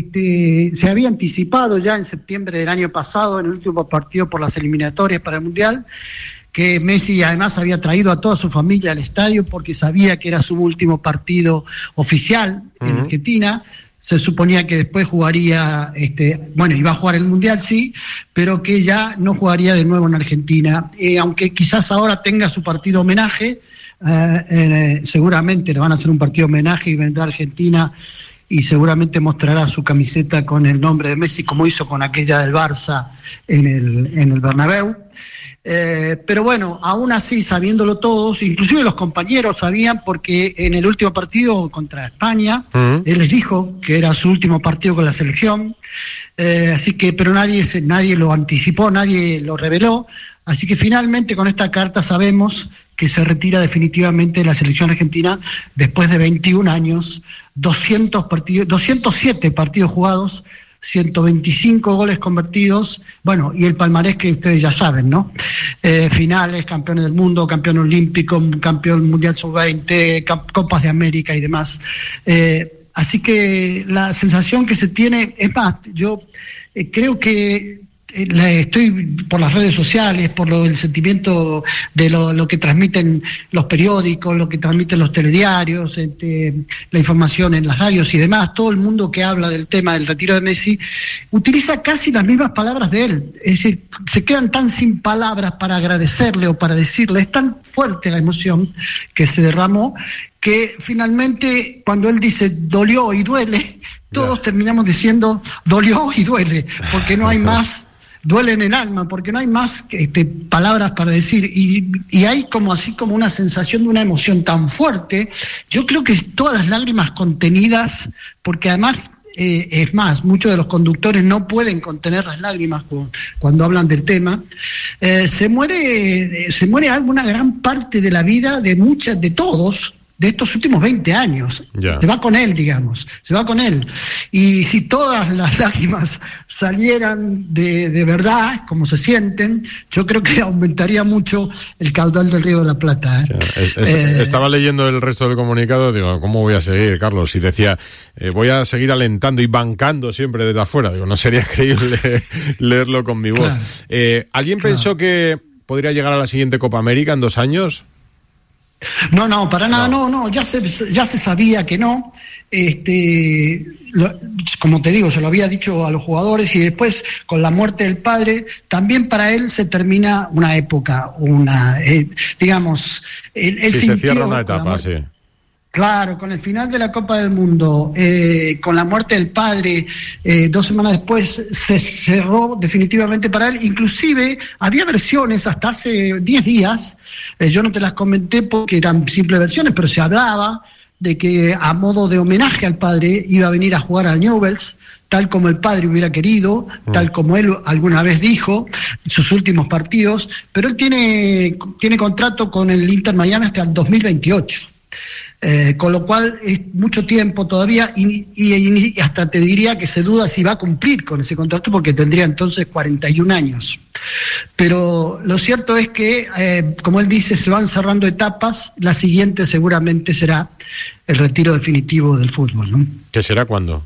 este, se había anticipado ya en septiembre del año pasado, en el último partido por las eliminatorias para el Mundial, que Messi además había traído a toda su familia al estadio porque sabía que era su último partido oficial uh-huh. en Argentina. Se suponía que después jugaría, este, bueno, iba a jugar el Mundial, sí, pero que ya no jugaría de nuevo en Argentina. Eh, aunque quizás ahora tenga su partido homenaje, Uh, eh, seguramente le van a hacer un partido homenaje y vendrá a Argentina y seguramente mostrará su camiseta con el nombre de Messi, como hizo con aquella del Barça en el, en el Bernabéu. Eh, pero bueno, aún así, sabiéndolo todos, inclusive los compañeros sabían, porque en el último partido contra España, uh-huh. él les dijo que era su último partido con la selección, eh, así que, pero nadie, se, nadie lo anticipó, nadie lo reveló, así que finalmente con esta carta sabemos que se retira definitivamente de la selección argentina después de veintiún años, doscientos partidos, doscientos siete partidos jugados, ciento veinticinco goles convertidos, bueno, y el palmarés que ustedes ya saben, ¿no? Eh, finales, campeones del mundo, campeón olímpico, campeón mundial sub veinte, Copas de América y demás. Eh, así que la sensación que se tiene, es más, yo eh, creo que estoy por las redes sociales, por lo, el sentimiento de lo, lo que transmiten los periódicos, lo que transmiten los telediarios, este, la información en las radios y demás, todo el mundo que habla del tema del retiro de Messi utiliza casi las mismas palabras de él, es decir, se quedan tan sin palabras para agradecerle o para decirle, es tan fuerte la emoción que se derramó que finalmente cuando él dice dolió y duele, todos yeah. terminamos diciendo dolió y duele, porque no hay más. Duele en el alma, porque no hay más este, palabras para decir, y, y hay como así como una sensación de una emoción tan fuerte. Yo creo que todas las lágrimas contenidas, porque además, eh, es más, muchos de los conductores no pueden contener las lágrimas cuando, cuando hablan del tema, eh, se muere, eh, se muere alguna gran parte de la vida de muchas, de todos, de estos últimos veinte años. Yeah. Se va con él, digamos, se va con él. Y si todas las lágrimas salieran de, de verdad, como se sienten, yo creo que aumentaría mucho el caudal del Río de la Plata. ¿eh? Yeah. Es, es, eh, estaba leyendo el resto del comunicado, digo, ¿cómo voy a seguir, Carlos? Y decía, eh, voy a seguir alentando y bancando siempre desde afuera. Digo, no sería creíble leerlo con mi voz. Claro. Eh, ¿Alguien claro. pensó que podría llegar a la siguiente Copa América en dos años? No, no, para nada, no, no, ya se, ya se sabía que no, este, lo, como te digo, se lo había dicho a los jugadores y después con la muerte del padre, también para él se termina una época, una, eh, digamos, él, él sí, se cierra una etapa, sí. Claro, con el final de la Copa del Mundo, eh, con la muerte del padre, eh, dos semanas después se cerró definitivamente para él. Inclusive había versiones hasta hace diez días, eh, yo no te las comenté porque eran simples versiones, pero se hablaba de que a modo de homenaje al padre iba a venir a jugar al Newell's, tal como el padre hubiera querido, mm. tal como él alguna vez dijo en sus últimos partidos, pero él tiene, tiene contrato con el Inter Miami hasta el dos mil veintiocho. Eh, con lo cual es mucho tiempo todavía y, y, y hasta te diría que se duda si va a cumplir con ese contrato porque tendría entonces cuarenta y un años. Pero lo cierto es que, eh, como él dice, se van cerrando etapas. La siguiente seguramente será el retiro definitivo del fútbol, ¿no? ¿Qué será cuándo?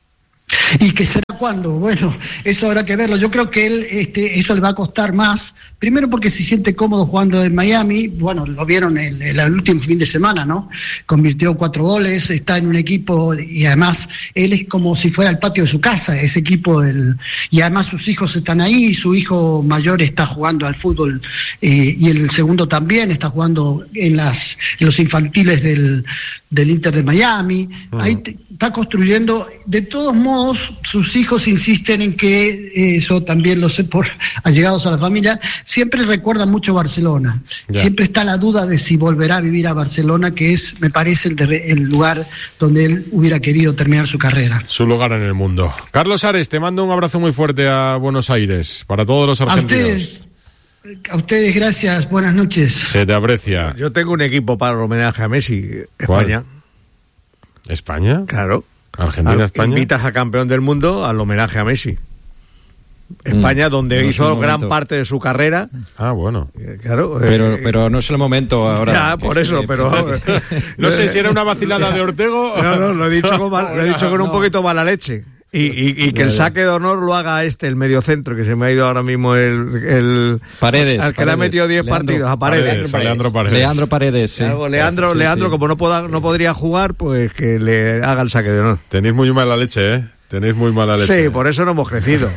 ¿Y qué será cuándo? Bueno, eso habrá que verlo. Yo creo que él, este, eso le va a costar más. Primero porque se siente cómodo jugando en Miami. Bueno, lo vieron el, el, el último fin de semana, ¿no? Convirtió cuatro goles, está en un equipo y además él es como si fuera el patio de su casa, ese equipo. El, y además sus hijos están ahí, su hijo mayor está jugando al fútbol eh, y el segundo también está jugando en, las, en los infantiles del, del Inter de Miami. Uh-huh. Ahí te, está construyendo. De todos modos, sus hijos insisten en que, eh, eso también lo sé por allegados a la familia, siempre recuerdan mucho Barcelona. Ya. Siempre está la duda de si volverá a vivir a Barcelona, que es, me parece, el, de, el lugar donde él hubiera querido terminar su carrera. Su lugar en el mundo. Carlos Ares, te mando un abrazo muy fuerte a Buenos Aires, para todos los argentinos. A ustedes, a ustedes gracias, buenas noches. Se te aprecia. Yo tengo un equipo para el homenaje a Messi, España. ¿Cuál? ¿España? Claro. Argentina, a, España. Invitas a campeón del mundo al homenaje a Messi. España, mm, donde no hizo gran parte de su carrera. Ah, bueno. Claro. Pero, eh, pero no es el momento ahora. Ya, por eso, pero. No sé si era una vacilada de Ortego. No, no, lo he dicho con, mal, lo he dicho con un poquito mala leche. Y, y, y que el saque de honor lo haga este, el mediocentro, que se me ha ido ahora mismo el... el Paredes. Al que Paredes, le ha metido diez partidos, a Paredes. Paredes, Leandro Paredes. Leandro Paredes, sí. Claro, Leandro, sí, Leandro sí. como no, poda, no podría jugar, pues que le haga el saque de honor. Tenéis muy mala leche, ¿eh? Tenéis muy mala leche. Sí, por eso no hemos crecido.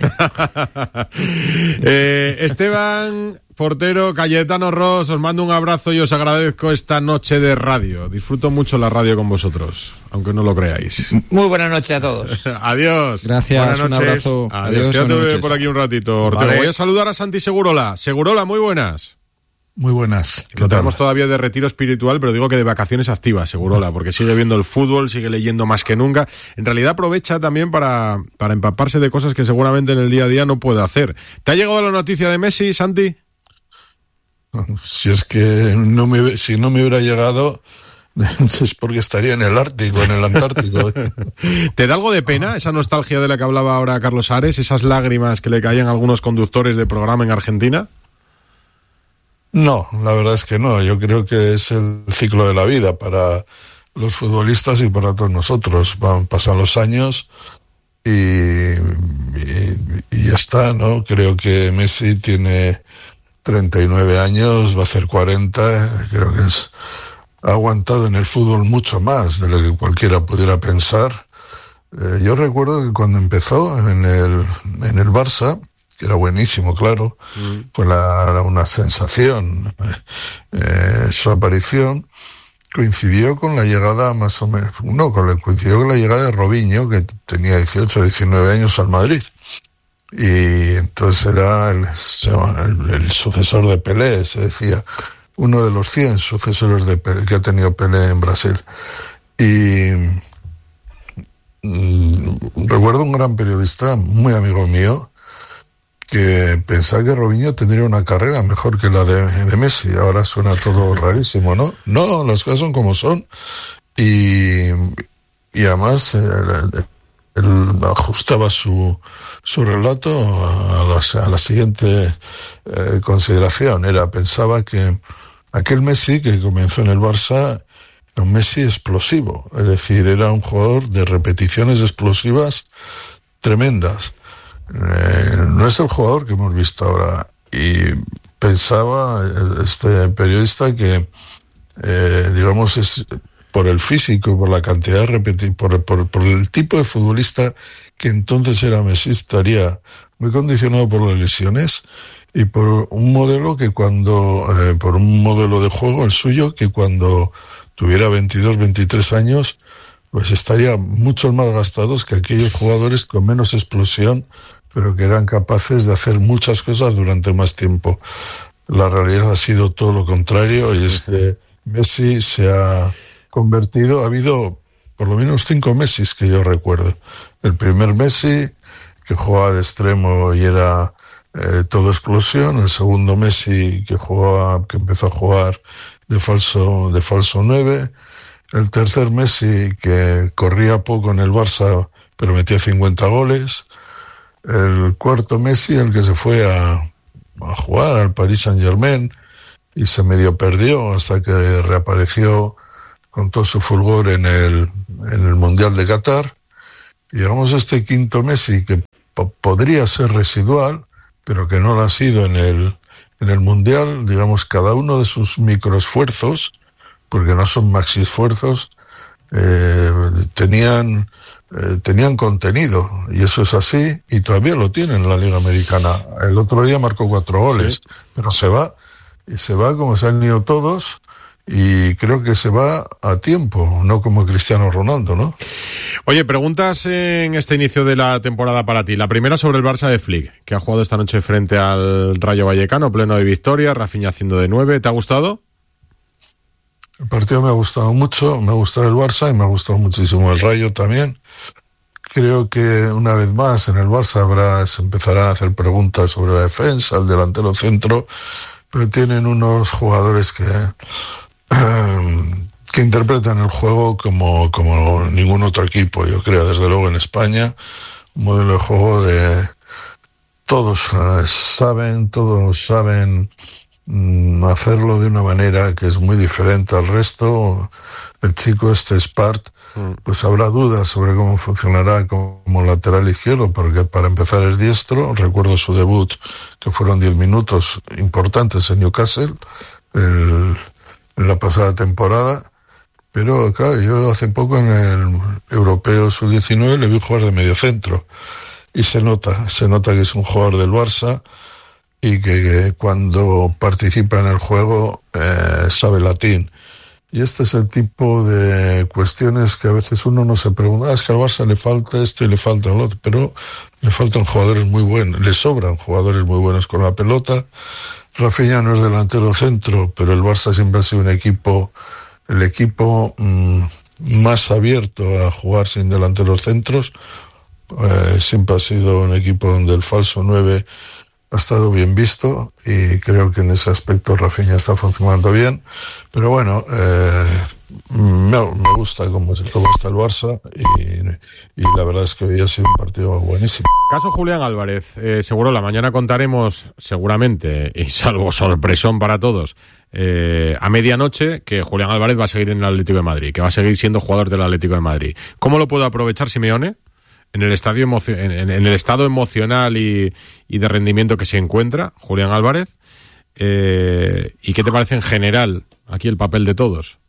eh, Esteban Portero, Cayetano Ross, os mando un abrazo y os agradezco esta noche de radio. Disfruto mucho la radio con vosotros, aunque no lo creáis. Muy buena noche a todos. Adiós. Gracias, un abrazo. Adiós, Adiós quédate por aquí un ratito, Ortego. Vale. Voy a saludar a Santi Segurola. Segurola, muy buenas. Muy buenas. Lo tenemos todavía de retiro espiritual, pero digo que de vacaciones activas, Segurola, porque sigue viendo el fútbol, sigue leyendo más que nunca. En realidad aprovecha también para, para empaparse de cosas que seguramente en el día a día no puede hacer. ¿Te ha llegado la noticia de Messi, Santi? Si es que no me, si no me hubiera llegado, es porque estaría en el Ártico, en el Antártico. ¿Te da algo de pena esa nostalgia de la que hablaba ahora Carlos Ares, esas lágrimas que le caían a algunos conductores de programa en Argentina? No, la verdad es que no. Yo creo que es el ciclo de la vida para los futbolistas y para todos nosotros. Van, pasan los años y, y, y ya está, ¿no? Creo que Messi tiene treinta y nueve años, va a hacer cuarenta. Creo que es, ha aguantado en el fútbol mucho más de lo que cualquiera pudiera pensar. Eh, yo recuerdo que cuando empezó en el, en el Barça, que era buenísimo, claro, mm. fue la, una sensación. Eh, su aparición coincidió con la llegada, más o menos, no, coincidió con la llegada de Robinho, que tenía dieciocho, diecinueve años al Madrid. Y entonces era el, el, el sucesor de Pelé, se decía, uno de los cien sucesores de Pelé, que ha tenido Pelé en Brasil. Y mm, recuerdo un gran periodista, muy amigo mío, que pensaba que Robinho tendría una carrera mejor que la de, de Messi. Ahora suena todo rarísimo, ¿no? No, las cosas son como son. Y, y además eh, él ajustaba su, su relato a la, a la siguiente eh, consideración. Era, pensaba que aquel Messi que comenzó en el Barça era un Messi explosivo. Es decir, era un jugador de repeticiones explosivas tremendas. Eh, no es el jugador que hemos visto ahora. Y pensaba este periodista que eh, digamos es por el físico, por la cantidad de repetir, por, por, por el tipo de futbolista que entonces era Messi, estaría muy condicionado por las lesiones y por un modelo que cuando eh, por un modelo de juego el suyo que cuando tuviera veintidós, veintitrés años pues estaría mucho más gastados que aquellos jugadores con menos explosión, pero que eran capaces de hacer muchas cosas durante más tiempo. La realidad ha sido todo lo contrario, y es que Messi se ha, convertido, ha habido por lo menos cinco Messis que yo recuerdo. El primer Messi, que jugaba de extremo y era eh, todo explosión. El segundo Messi, que jugaba, que empezó a jugar de falso, de falso nueve. El tercer Messi, que corría poco en el Barça, pero metía cincuenta goles. El cuarto Messi, el que se fue a, a jugar al Paris Saint-Germain y se medio perdió hasta que reapareció con todo su fulgor en el, en el Mundial de Qatar. Y llegamos a este quinto Messi, que po- podría ser residual, pero que no lo ha sido en el, en el Mundial. Digamos, cada uno de sus microesfuerzos, porque no son maxi esfuerzos, eh, tenían, eh, tenían contenido, y eso es así, y todavía lo tienen en la Liga Americana. El otro día marcó cuatro goles, sí. Pero se va, y se va como se han ido todos, y creo que se va a tiempo, no como Cristiano Ronaldo, ¿no? Oye, preguntas en este inicio de la temporada para ti. La primera sobre el Barça de Flick, que ha jugado esta noche frente al Rayo Vallecano, pleno de victoria, Rafinha haciendo de nueve. ¿Te ha gustado? El partido me ha gustado mucho, me ha gustado el Barça y me ha gustado muchísimo el Rayo también. Creo que una vez más en el Barça habrá, se empezarán a hacer preguntas sobre la defensa, el delantero centro, pero tienen unos jugadores que que interpretan el juego como, como ningún otro equipo, yo creo, desde luego en España, un modelo de juego de todos uh, saben, todos saben mm, hacerlo de una manera que es muy diferente al resto. El chico este Spart, mm. pues habrá dudas sobre cómo funcionará como lateral izquierdo, porque para empezar es diestro. Recuerdo su debut, que fueron diez minutos importantes en Newcastle, el en la pasada temporada, pero claro, yo hace poco en el Europeo sub diecinueve le vi jugar de mediocentro y se nota, se nota que es un jugador del Barça y que, que cuando participa en el juego eh, sabe latín. Y este es el tipo de cuestiones que a veces uno no se pregunta, ah, es que al Barça le falta esto y le falta lo otro, pero le faltan jugadores muy buenos, le sobran jugadores muy buenos con la pelota. Rafinha no es delantero centro, pero el Barça siempre ha sido un equipo, el equipo mmm, más abierto a jugar sin delanteros centros. Eh, siempre ha sido un equipo donde el falso nueve ha estado bien visto y creo que en ese aspecto Rafinha está funcionando bien. Pero bueno, eh, me, me gusta cómo, cómo está el Barça y, y la verdad es que hoy ha sido un partido buenísimo. Caso Julián Álvarez, eh, seguro la mañana contaremos, seguramente, y salvo sorpresón para todos, eh, a medianoche que Julián Álvarez va a seguir en el Atlético de Madrid, que va a seguir siendo jugador del Atlético de Madrid. ¿Cómo lo puede aprovechar Simeone? En el estadio emocio- en, en, en el estado emocional y, y de rendimiento que se encuentra Julián Álvarez, eh, ¿y qué te parece en general aquí el papel de todos?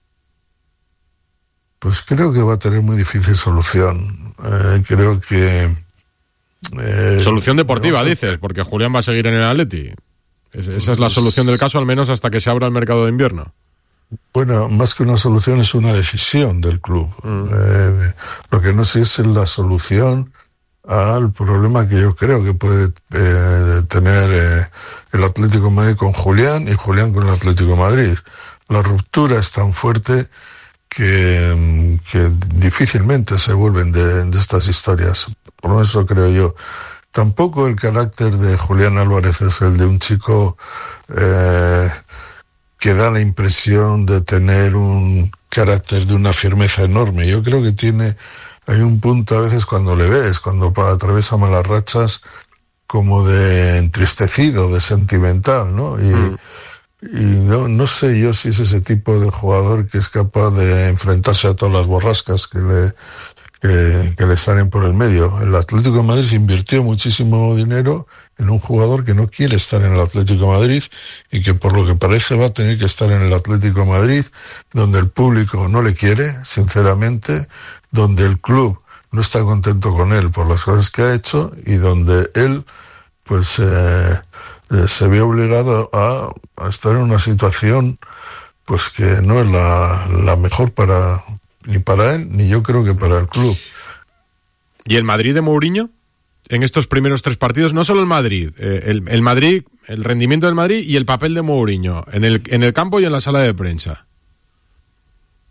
Pues creo que va a tener muy difícil solución. Eh, creo que eh, solución deportiva, dices, porque Julián va a seguir en el Atleti. Es, esa es la solución del caso, al menos hasta que se abra el mercado de invierno. Bueno, más que una solución es una decisión del club. Mm. Eh, lo que no sé es la solución al problema que yo creo que puede eh, tener eh, el Atlético de Madrid con Julián y Julián con el Atlético de Madrid. La ruptura es tan fuerte que, que difícilmente se vuelven de, de estas historias. Por eso creo yo. Tampoco el carácter de Julián Álvarez es el de un chico eh, que da la impresión de tener un carácter de una firmeza enorme. Yo creo que tiene, hay un punto a veces cuando le ves, cuando atraviesa malas rachas, como de entristecido, de sentimental, ¿no? Y, mm. y no, no sé yo si es ese tipo de jugador que es capaz de enfrentarse a todas las borrascas que le, que, que le salen por el medio. El Atlético de Madrid invirtió muchísimo dinero en un jugador que no quiere estar en el Atlético de Madrid y que por lo que parece va a tener que estar en el Atlético de Madrid, donde el público no le quiere, sinceramente, donde el club no está contento con él por las cosas que ha hecho y donde él pues eh, eh, se ve obligado a, a estar en una situación pues que no es la, la mejor para ni para él ni yo creo que para el club. ¿Y el Madrid de Mourinho? En estos primeros tres partidos, no solo el Madrid, eh, el, el Madrid, el rendimiento del Madrid y el papel de Mourinho en el, en el campo y en la sala de prensa.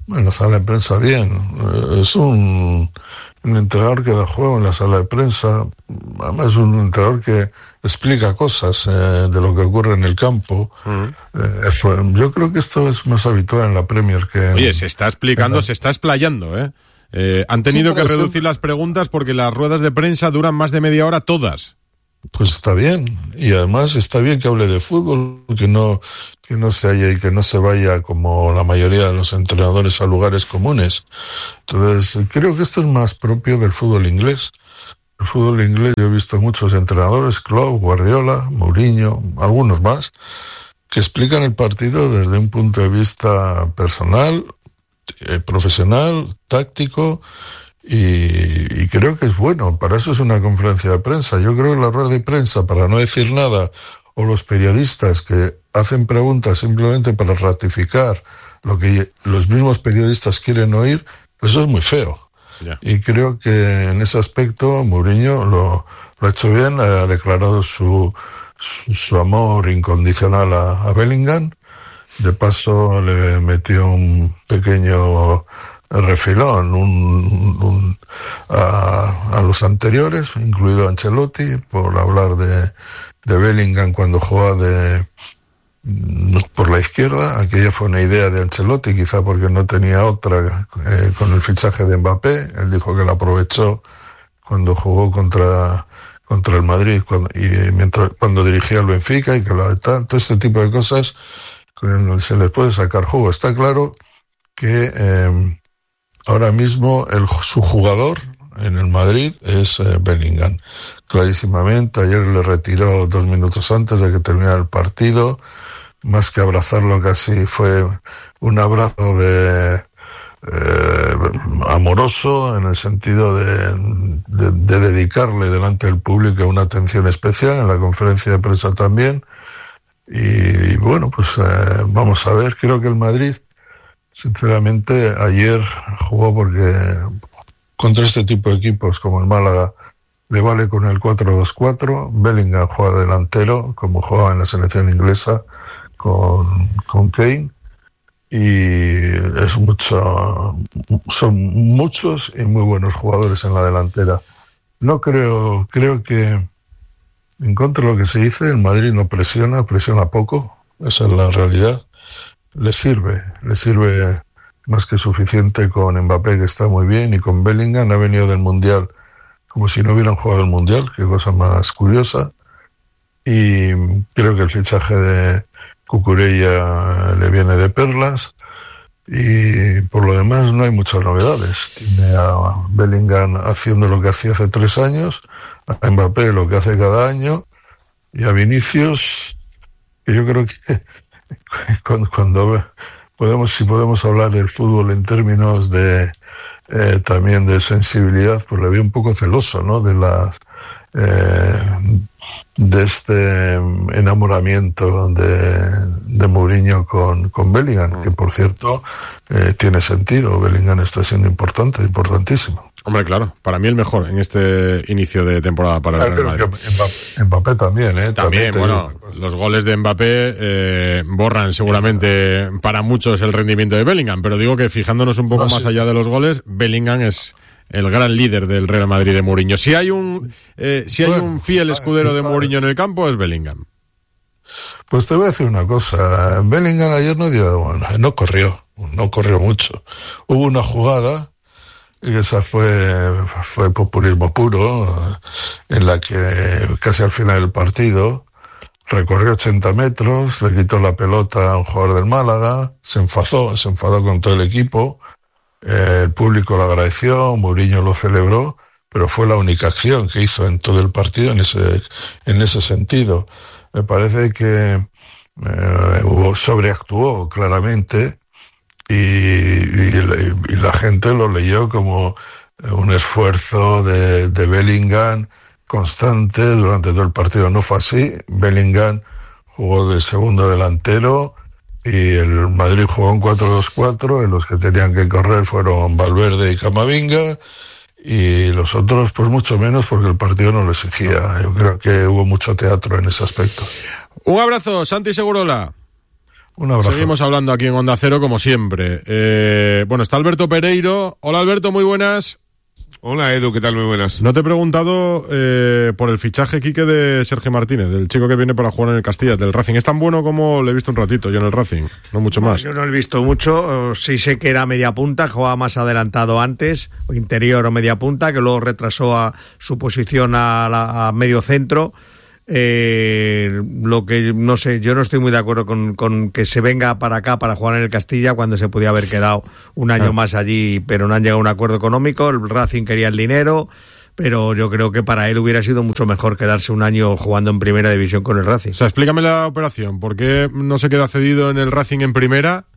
En la sala de prensa bien. Es un, un entrenador que da juego en la sala de prensa. Además es un entrenador que explica cosas eh, de lo que ocurre en el campo. Uh-huh. Eh, fue, yo creo que esto es más habitual en la Premier que... Oye, en, se está explicando, la... se está explayando, ¿eh? eh han tenido sí, que reducir ser... las preguntas porque las ruedas de prensa duran más de media hora todas. Pues está bien, y además está bien que hable de fútbol, que no que no se haya y que no se vaya como la mayoría de los entrenadores a lugares comunes. Entonces, creo que esto es más propio del fútbol inglés. El fútbol inglés, yo he visto muchos entrenadores, Klopp, Guardiola, Mourinho, algunos más, que explican el partido desde un punto de vista personal, eh, profesional, táctico. Y, y creo que es bueno, para eso es una conferencia de prensa. Yo creo que la rueda de prensa, para no decir nada, o los periodistas que hacen preguntas simplemente para ratificar lo que los mismos periodistas quieren oír, eso es muy feo. Yeah. Y creo que en ese aspecto Mourinho lo, lo ha hecho bien, ha declarado su, su, su amor incondicional a, a Bellingham. De paso le metió un pequeño refilón un, un, a, a los anteriores, incluido Ancelotti, por hablar de, de Bellingham cuando jugaba de por la izquierda. Aquella fue una idea de Ancelotti, quizá porque no tenía otra eh, con el fichaje de Mbappé. Él dijo que la aprovechó cuando jugó contra contra el Madrid cuando, y mientras cuando dirigía el Benfica, y que la, todo este tipo de cosas se les puede sacar jugo. Está claro que eh, ahora mismo el, su jugador en el Madrid es eh, Bellingham, clarísimamente. Ayer le retiró dos minutos antes de que terminara el partido. Más que abrazarlo, casi fue un abrazo de eh, amoroso, en el sentido de, de, de dedicarle delante del público una atención especial, en la conferencia de prensa también. Y, y bueno, pues eh, vamos a ver. Creo que el Madrid, sinceramente, ayer jugó porque contra este tipo de equipos como el Málaga le vale con el cuatro dos cuatro. Bellingham juega delantero, como jugaba en la selección inglesa con, con Kane, y es mucho, son muchos y muy buenos jugadores en la delantera. No creo, creo que en contra de lo que se dice, el Madrid no presiona, presiona poco, esa es la realidad. Le sirve, le sirve más que suficiente con Mbappé, que está muy bien, y con Bellingham. Ha venido del Mundial como si no hubieran jugado el Mundial, qué cosa más curiosa. Y creo que el fichaje de Cucurella le viene de perlas, y por lo demás no hay muchas novedades. Tiene a Bellingham haciendo lo que hacía hace tres años, a Mbappé lo que hace cada año, y a Vinicius, que yo creo que cuando, cuando podemos, si podemos hablar del fútbol en términos de eh, también de sensibilidad, pues le veo un poco celoso, ¿no? De las eh, de este enamoramiento de, de Mourinho con, con Bellingham, que por cierto eh, tiene sentido. Bellingham está siendo importante, importantísimo. Hombre, claro, para mí el mejor en este inicio de temporada para el Real Madrid. Mbappé, Mbappé también, ¿eh? También, también bueno, los goles de Mbappé eh, borran seguramente sí, para muchos el rendimiento de Bellingham, pero digo que fijándonos un poco no, más sí. allá de los goles, Bellingham es el gran líder del Real Madrid de Mourinho. Si hay un eh, si hay bueno, un fiel escudero de Mourinho en el campo, es Bellingham. Pues te voy a decir una cosa. Bellingham ayer no dio, bueno, no corrió, no corrió mucho. Hubo una jugada, y esa fue, fue populismo puro, en la que casi al final del partido recorrió ochenta metros, le quitó la pelota a un jugador del Málaga, se enfadó, se enfadó con todo el equipo. Eh, el público lo agradeció, Mourinho lo celebró, pero fue la única acción que hizo en todo el partido en ese, en ese sentido. Me parece que eh, hubo, sobreactuó claramente, y, y, la, y la gente lo leyó como un esfuerzo de, de Bellingham constante durante todo el partido. No fue así. Bellingham jugó de segundo delantero, y el Madrid jugó en cuatro dos cuatro, en los que tenían que correr fueron Valverde y Camavinga, y los otros pues mucho menos, porque el partido no lo exigía. Yo creo que hubo mucho teatro en ese aspecto. Un abrazo, Santi Segurola. Un abrazo. Seguimos hablando aquí en Onda Cero, como siempre. Eh, bueno, está Alberto Pereiro. Hola, Alberto, muy buenas. Hola, Edu, ¿qué tal? Muy buenas. No te he preguntado eh, por el fichaje, Quique, de Sergio Martínez, del chico que viene para jugar en el Castilla, del Racing. ¿Es tan bueno como le he visto un ratito yo en el Racing? No mucho más. No, yo no lo he visto mucho. Sí sé que era media punta, que jugaba más adelantado antes, o interior o media punta, que luego retrasó a su posición a, la, a medio centro. Eh, lo que no sé, yo no estoy muy de acuerdo con, con que se venga para acá para jugar en el Castilla cuando se podía haber quedado un año ah. más allí, pero no han llegado a un acuerdo económico. El Racing quería el dinero, pero yo creo que para él hubiera sido mucho mejor quedarse un año jugando en primera división con el Racing. O sea, explícame la operación. ¿Por qué no se queda cedido en el Racing en primera,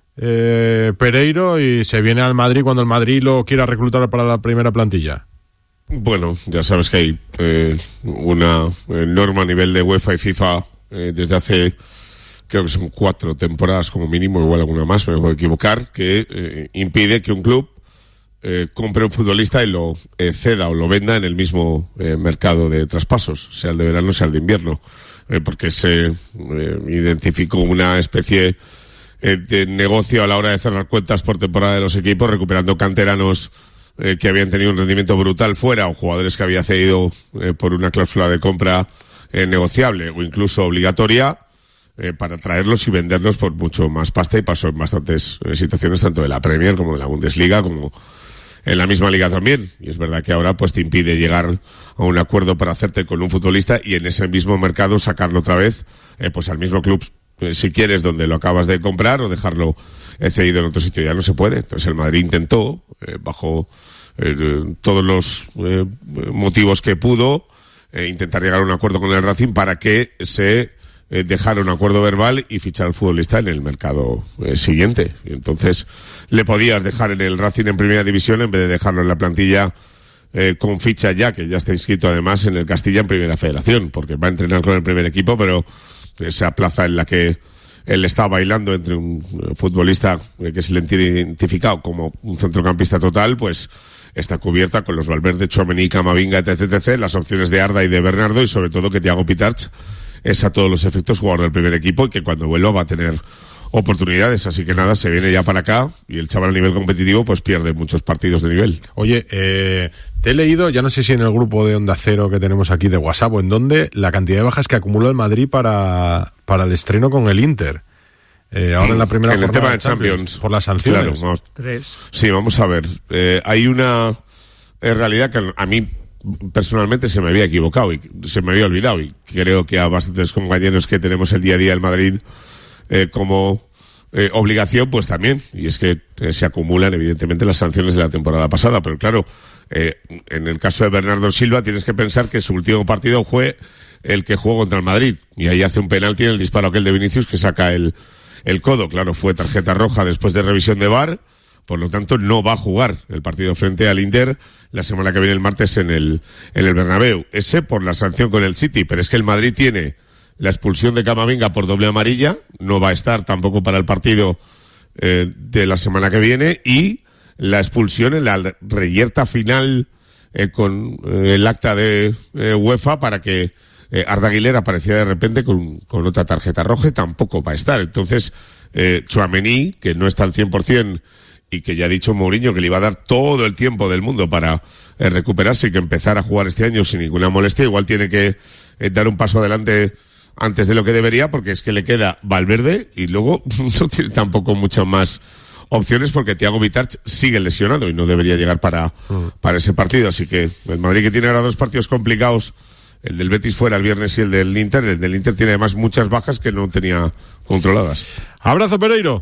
eh, Pereiro, y se viene al Madrid cuando el Madrid lo quiera reclutar para la primera plantilla? Bueno, ya sabes que hay eh, una eh, norma a nivel de UEFA y FIFA eh, desde hace, creo que son cuatro temporadas como mínimo, igual alguna más, me puedo equivocar, que eh, impide que un club eh, compre un futbolista y lo eh, ceda o lo venda en el mismo eh, mercado de traspasos, sea el de verano, sea el de invierno, eh, porque se eh, identificó una especie eh, de negocio a la hora de cerrar cuentas por temporada de los equipos, recuperando canteranos Eh, que habían tenido un rendimiento brutal fuera, o jugadores que había cedido eh, por una cláusula de compra eh, negociable o incluso obligatoria, eh, para traerlos y venderlos por mucho más pasta, y pasó en bastantes eh, situaciones, tanto de la Premier como de la Bundesliga, como en la misma liga también. Y es verdad que ahora pues te impide llegar a un acuerdo para hacerte con un futbolista y en ese mismo mercado sacarlo otra vez eh, pues al mismo club, eh, si quieres, donde lo acabas de comprar, o dejarlo eh, cedido en otro sitio. Ya no se puede. Entonces el Madrid intentó, eh, bajo eh, todos los eh, motivos que pudo, eh, intentar llegar a un acuerdo con el Racing para que se eh, dejara un acuerdo verbal y fichar al futbolista en el mercado eh, siguiente. Y entonces le podías dejar en el Racing en primera división en vez de dejarlo en la plantilla eh, con ficha ya, que ya está inscrito además en el Castilla en primera federación, porque va a entrenar con el primer equipo, pero esa plaza en la que él está bailando entre un futbolista que se le tiene identificado como un centrocampista total, pues está cubierta con los Valverde, Tchouaméni, Camavinga, etc, etcétera, las opciones de Arda y de Bernardo, y sobre todo que Thiago Pitarch es a todos los efectos jugador del primer equipo y que cuando vuelva va a tener oportunidades. Así que nada, se viene ya para acá y el chaval a nivel competitivo pues pierde muchos partidos de nivel. Oye, eh, te he leído, ya no sé si en el grupo de Onda Cero que tenemos aquí de WhatsApp o en dónde, la cantidad de bajas que acumuló el Madrid para, para el estreno con el Inter. Eh, ahora en la primera en el tema de Champions, Champions por las sanciones. Claro, vamos, Tres. Sí, vamos a ver. Eh, hay una eh, realidad que a mí personalmente se me había equivocado y se me había olvidado, y creo que a bastantes compañeros que tenemos el día a día en Madrid eh, como eh, obligación, pues también, y es que eh, se acumulan evidentemente las sanciones de la temporada pasada, pero claro, eh, en el caso de Bernardo Silva tienes que pensar que su último partido fue el que jugó contra el Madrid, y ahí hace un penalti en el disparo aquel de Vinicius que saca el, el codo. Claro, fue tarjeta roja después de revisión de V A R, por lo tanto no va a jugar el partido frente al Inter la semana que viene, el martes, en el, en el Bernabéu. Ese por la sanción con el City, pero es que el Madrid tiene la expulsión de Camavinga por doble amarilla, no va a estar tampoco para el partido eh, de la semana que viene, y la expulsión en la reyerta final eh, con eh, el acta de eh, UEFA para que eh, Arda Güler apareciera de repente con, con otra tarjeta roja, y tampoco va a estar. Entonces, eh, Tchouaméni, que no está al cien por ciento y que ya ha dicho Mourinho que le iba a dar todo el tiempo del mundo para eh, recuperarse y que empezar a jugar este año sin ninguna molestia, igual tiene que eh, dar un paso adelante antes de lo que debería, porque es que le queda Valverde y luego no tiene tampoco muchas más opciones, porque Thiago Pitarch sigue lesionado y no debería llegar para, uh. para ese partido. Así que el Madrid, que tiene ahora dos partidos complicados, el del Betis fuera el viernes y el del Inter, el del Inter tiene además muchas bajas que no tenía controladas. Abrazo, Pereiro.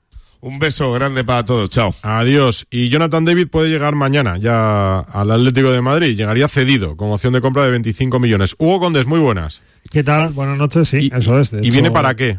Un beso grande para todos, chao. Adiós. Y Jonathan David puede llegar mañana ya al Atlético de Madrid, llegaría cedido con opción de compra de veinticinco millones. Hugo Condés, muy buenas. ¿Qué tal? Buenas noches, sí, y, eso es. De ¿Y hecho, viene para qué?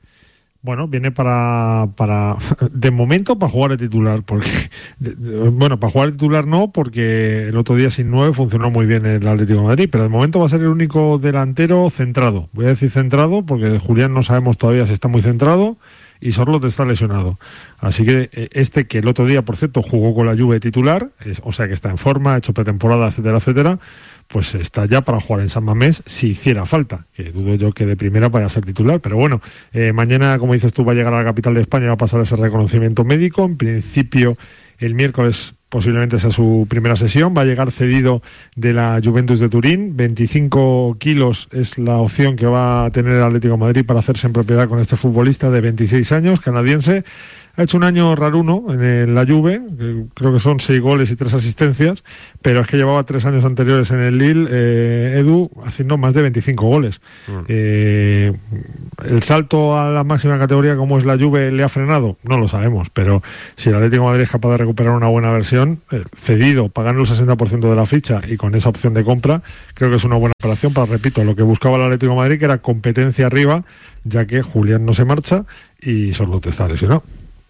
Bueno, viene para, para, de momento para jugar de titular, porque, de, de, bueno, para jugar de titular no, porque el otro día sin nueve funcionó muy bien el Atlético de Madrid, pero de momento va a ser el único delantero centrado. Voy a decir centrado, porque Julián no sabemos todavía si está muy centrado, y Sorloth está lesionado. Así que este, que el otro día, por cierto, jugó con la Juve de titular, es, o sea que está en forma, ha hecho pretemporada, etcétera, etcétera, pues está ya para jugar en San Mamés si hiciera falta, que dudo yo que de primera vaya a ser titular, pero bueno, eh, mañana, como dices tú, va a llegar a la capital de España, va a pasar ese reconocimiento médico. En principio el miércoles posiblemente sea su primera sesión, va a llegar cedido de la Juventus de Turín, veinticinco kilos es la opción que va a tener el Atlético de Madrid para hacerse en propiedad con este futbolista de veintiséis años, canadiense. Ha hecho un año raruno en la Juve, que creo que son seis goles y tres asistencias, pero es que llevaba tres años anteriores en el Lille, eh, Edu, haciendo más de veinticinco goles. Mm. Eh, ¿El salto a la máxima categoría como es la Juve le ha frenado? No lo sabemos, pero si el Atlético de Madrid es capaz de recuperar una buena versión, eh, cedido, pagando el sesenta por ciento de la ficha y con esa opción de compra, creo que es una buena operación para, repito, lo que buscaba el Atlético de Madrid, que era competencia arriba, ya que Julián no se marcha y Sorloth está lesionado.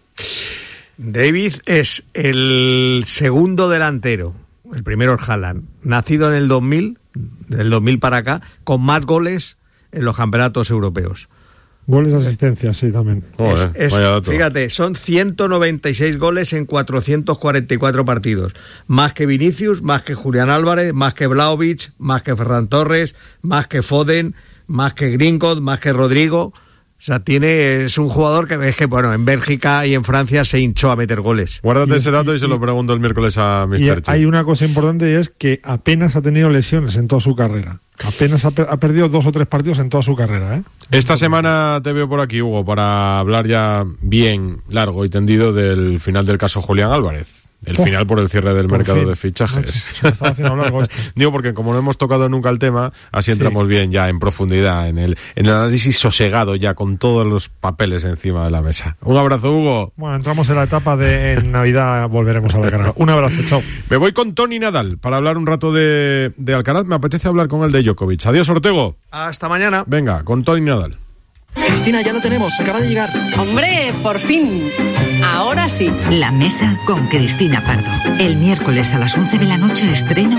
David es el segundo delantero, el primero es Haaland, nacido en el dos mil, del dos mil para acá, con más goles en los campeonatos europeos. Goles de asistencia, sí, también. Oh, es, eh, es, fíjate, son ciento noventa y seis goles en cuatrocientos cuarenta y cuatro partidos. Más que Vinicius, más que Julián Álvarez, más que Vlahovic, más que Ferran Torres, más que Foden, más que Greenwood, más que Rodrigo. O sea, tiene, es un jugador que es que, bueno, en Bélgica y en Francia se hinchó a meter goles. Guárdate ese dato y se lo pregunto el miércoles a mister Chi. Hay una cosa importante y es que apenas ha tenido lesiones en toda su carrera. Apenas ha, per- ha perdido dos o tres partidos en toda su carrera, ¿eh? Esta semana te veo por aquí, Hugo, para hablar ya bien largo y tendido del final del caso Julián Álvarez. El oh, final por el cierre del mercado fin. de fichajes. No, se me haciendo largo esto. Digo porque como no hemos tocado nunca el tema, así entramos sí. bien ya en profundidad, en el, en el análisis sosegado ya con todos los papeles encima de la mesa. Un abrazo, Hugo. Bueno, entramos en la etapa de en Navidad, volveremos a la carrera. Un abrazo, chao. Me voy con Toni Nadal para hablar un rato de, de Alcaraz. Me apetece hablar con él de Djokovic. Adiós, Ortego. Hasta mañana. Venga, con Toni Nadal. Cristina, ya lo tenemos, acaba de llegar. ¡Hombre, por fin! Ahora sí. La mesa con Cristina Pardo. El miércoles a las once de la noche estreno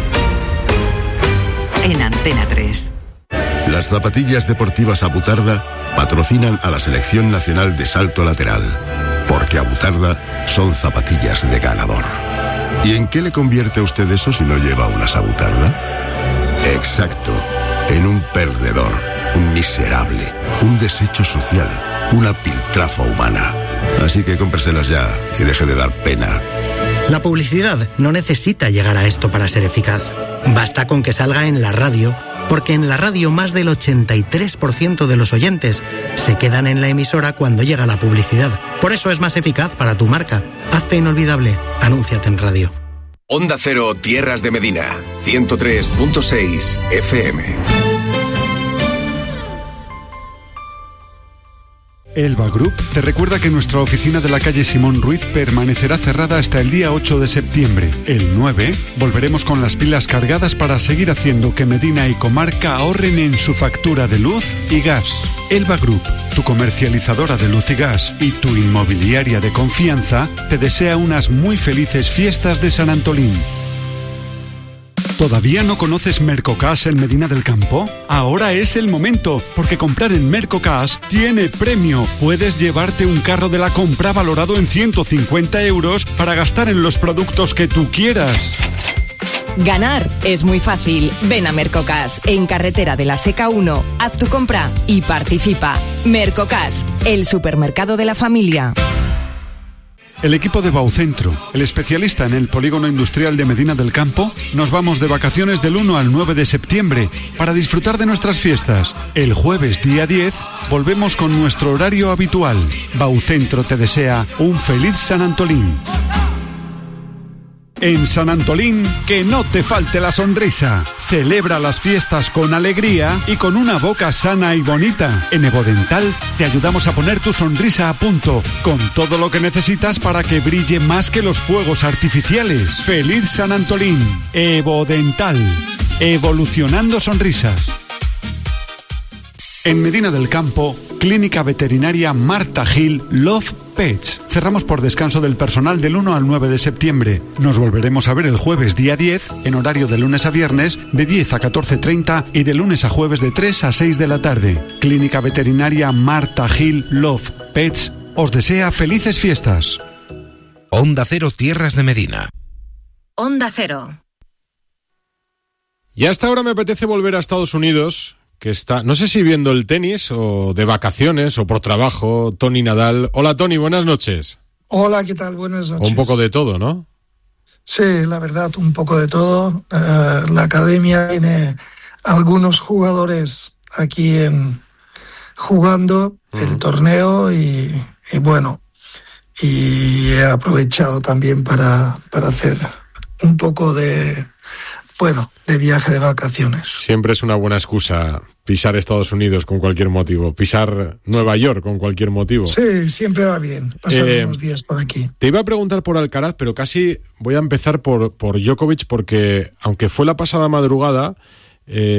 en Antena tres. Las zapatillas deportivas Abutarda patrocinan a la Selección Nacional de Salto Lateral, porque Abutarda son zapatillas de ganador. ¿Y en qué le convierte a usted eso si no lleva unas Abutarda? Exacto, en un perdedor, un miserable, un desecho social, una piltrafa humana. Así que cómpreselas ya y deje de dar pena. La publicidad no necesita llegar a esto para ser eficaz. Basta con que salga en la radio, porque en la radio más del ochenta y tres por ciento de los oyentes se quedan en la emisora cuando llega la publicidad. Por eso es más eficaz para tu marca. Hazte inolvidable. Anúnciate en radio. Onda Cero, Tierras de Medina, ciento tres punto seis F M. Elba Group te recuerda que nuestra oficina de la calle Simón Ruiz permanecerá cerrada hasta el día ocho de septiembre. El nueve volveremos con las pilas cargadas para seguir haciendo que Medina y comarca ahorren en su factura de luz y gas. Elba Group, tu comercializadora de luz y gas y tu inmobiliaria de confianza, te desea unas muy felices fiestas de San Antolín. ¿Todavía no conoces Mercocash en Medina del Campo? Ahora es el momento, porque comprar en Mercocash tiene premio. Puedes llevarte un carro de la compra valorado en ciento cincuenta euros para gastar en los productos que tú quieras. Ganar es muy fácil. Ven a Mercocash, en Carretera de la Seca uno. Haz tu compra y participa. Mercocash, el supermercado de la familia. El equipo de Baucentro, el especialista en el polígono industrial de Medina del Campo, nos vamos de vacaciones del uno al nueve de septiembre para disfrutar de nuestras fiestas. El jueves día diez volvemos con nuestro horario habitual. Baucentro te desea un feliz San Antolín. En San Antolín, que no te falte la sonrisa. Celebra las fiestas con alegría y con una boca sana y bonita. En Evodental te ayudamos a poner tu sonrisa a punto, con todo lo que necesitas para que brille más que los fuegos artificiales. ¡Feliz San Antolín! Evodental. Evolucionando sonrisas. En Medina del Campo, Clínica Veterinaria Marta Gil Love Pets. Cerramos por descanso del personal del uno al nueve de septiembre. Nos volveremos a ver el jueves día diez, en horario de lunes a viernes, de diez a catorce treinta y de lunes a jueves de tres a seis de la tarde. Clínica Veterinaria Marta Gil Love Pets os desea felices fiestas. Onda Cero, Tierras de Medina. Onda Cero. Y hasta ahora me apetece volver a Estados Unidos, que está, no sé si viendo el tenis o de vacaciones o por trabajo, Tony Nadal. Hola Tony, buenas noches. Hola, ¿qué tal? Buenas noches. O un poco de todo, ¿no? Sí, la verdad, un poco de todo. Uh, la academia tiene algunos jugadores aquí en, jugando uh-huh. el torneo y, y bueno, y he aprovechado también para, para hacer un poco de, bueno, de viaje de vacaciones. Siempre es una buena excusa pisar Estados Unidos con cualquier motivo, pisar Nueva York con cualquier motivo. Sí, siempre va bien pasar eh, unos días por aquí. Te iba a preguntar por Alcaraz, pero casi voy a empezar por, por Djokovic, porque aunque fue la pasada madrugada, eh,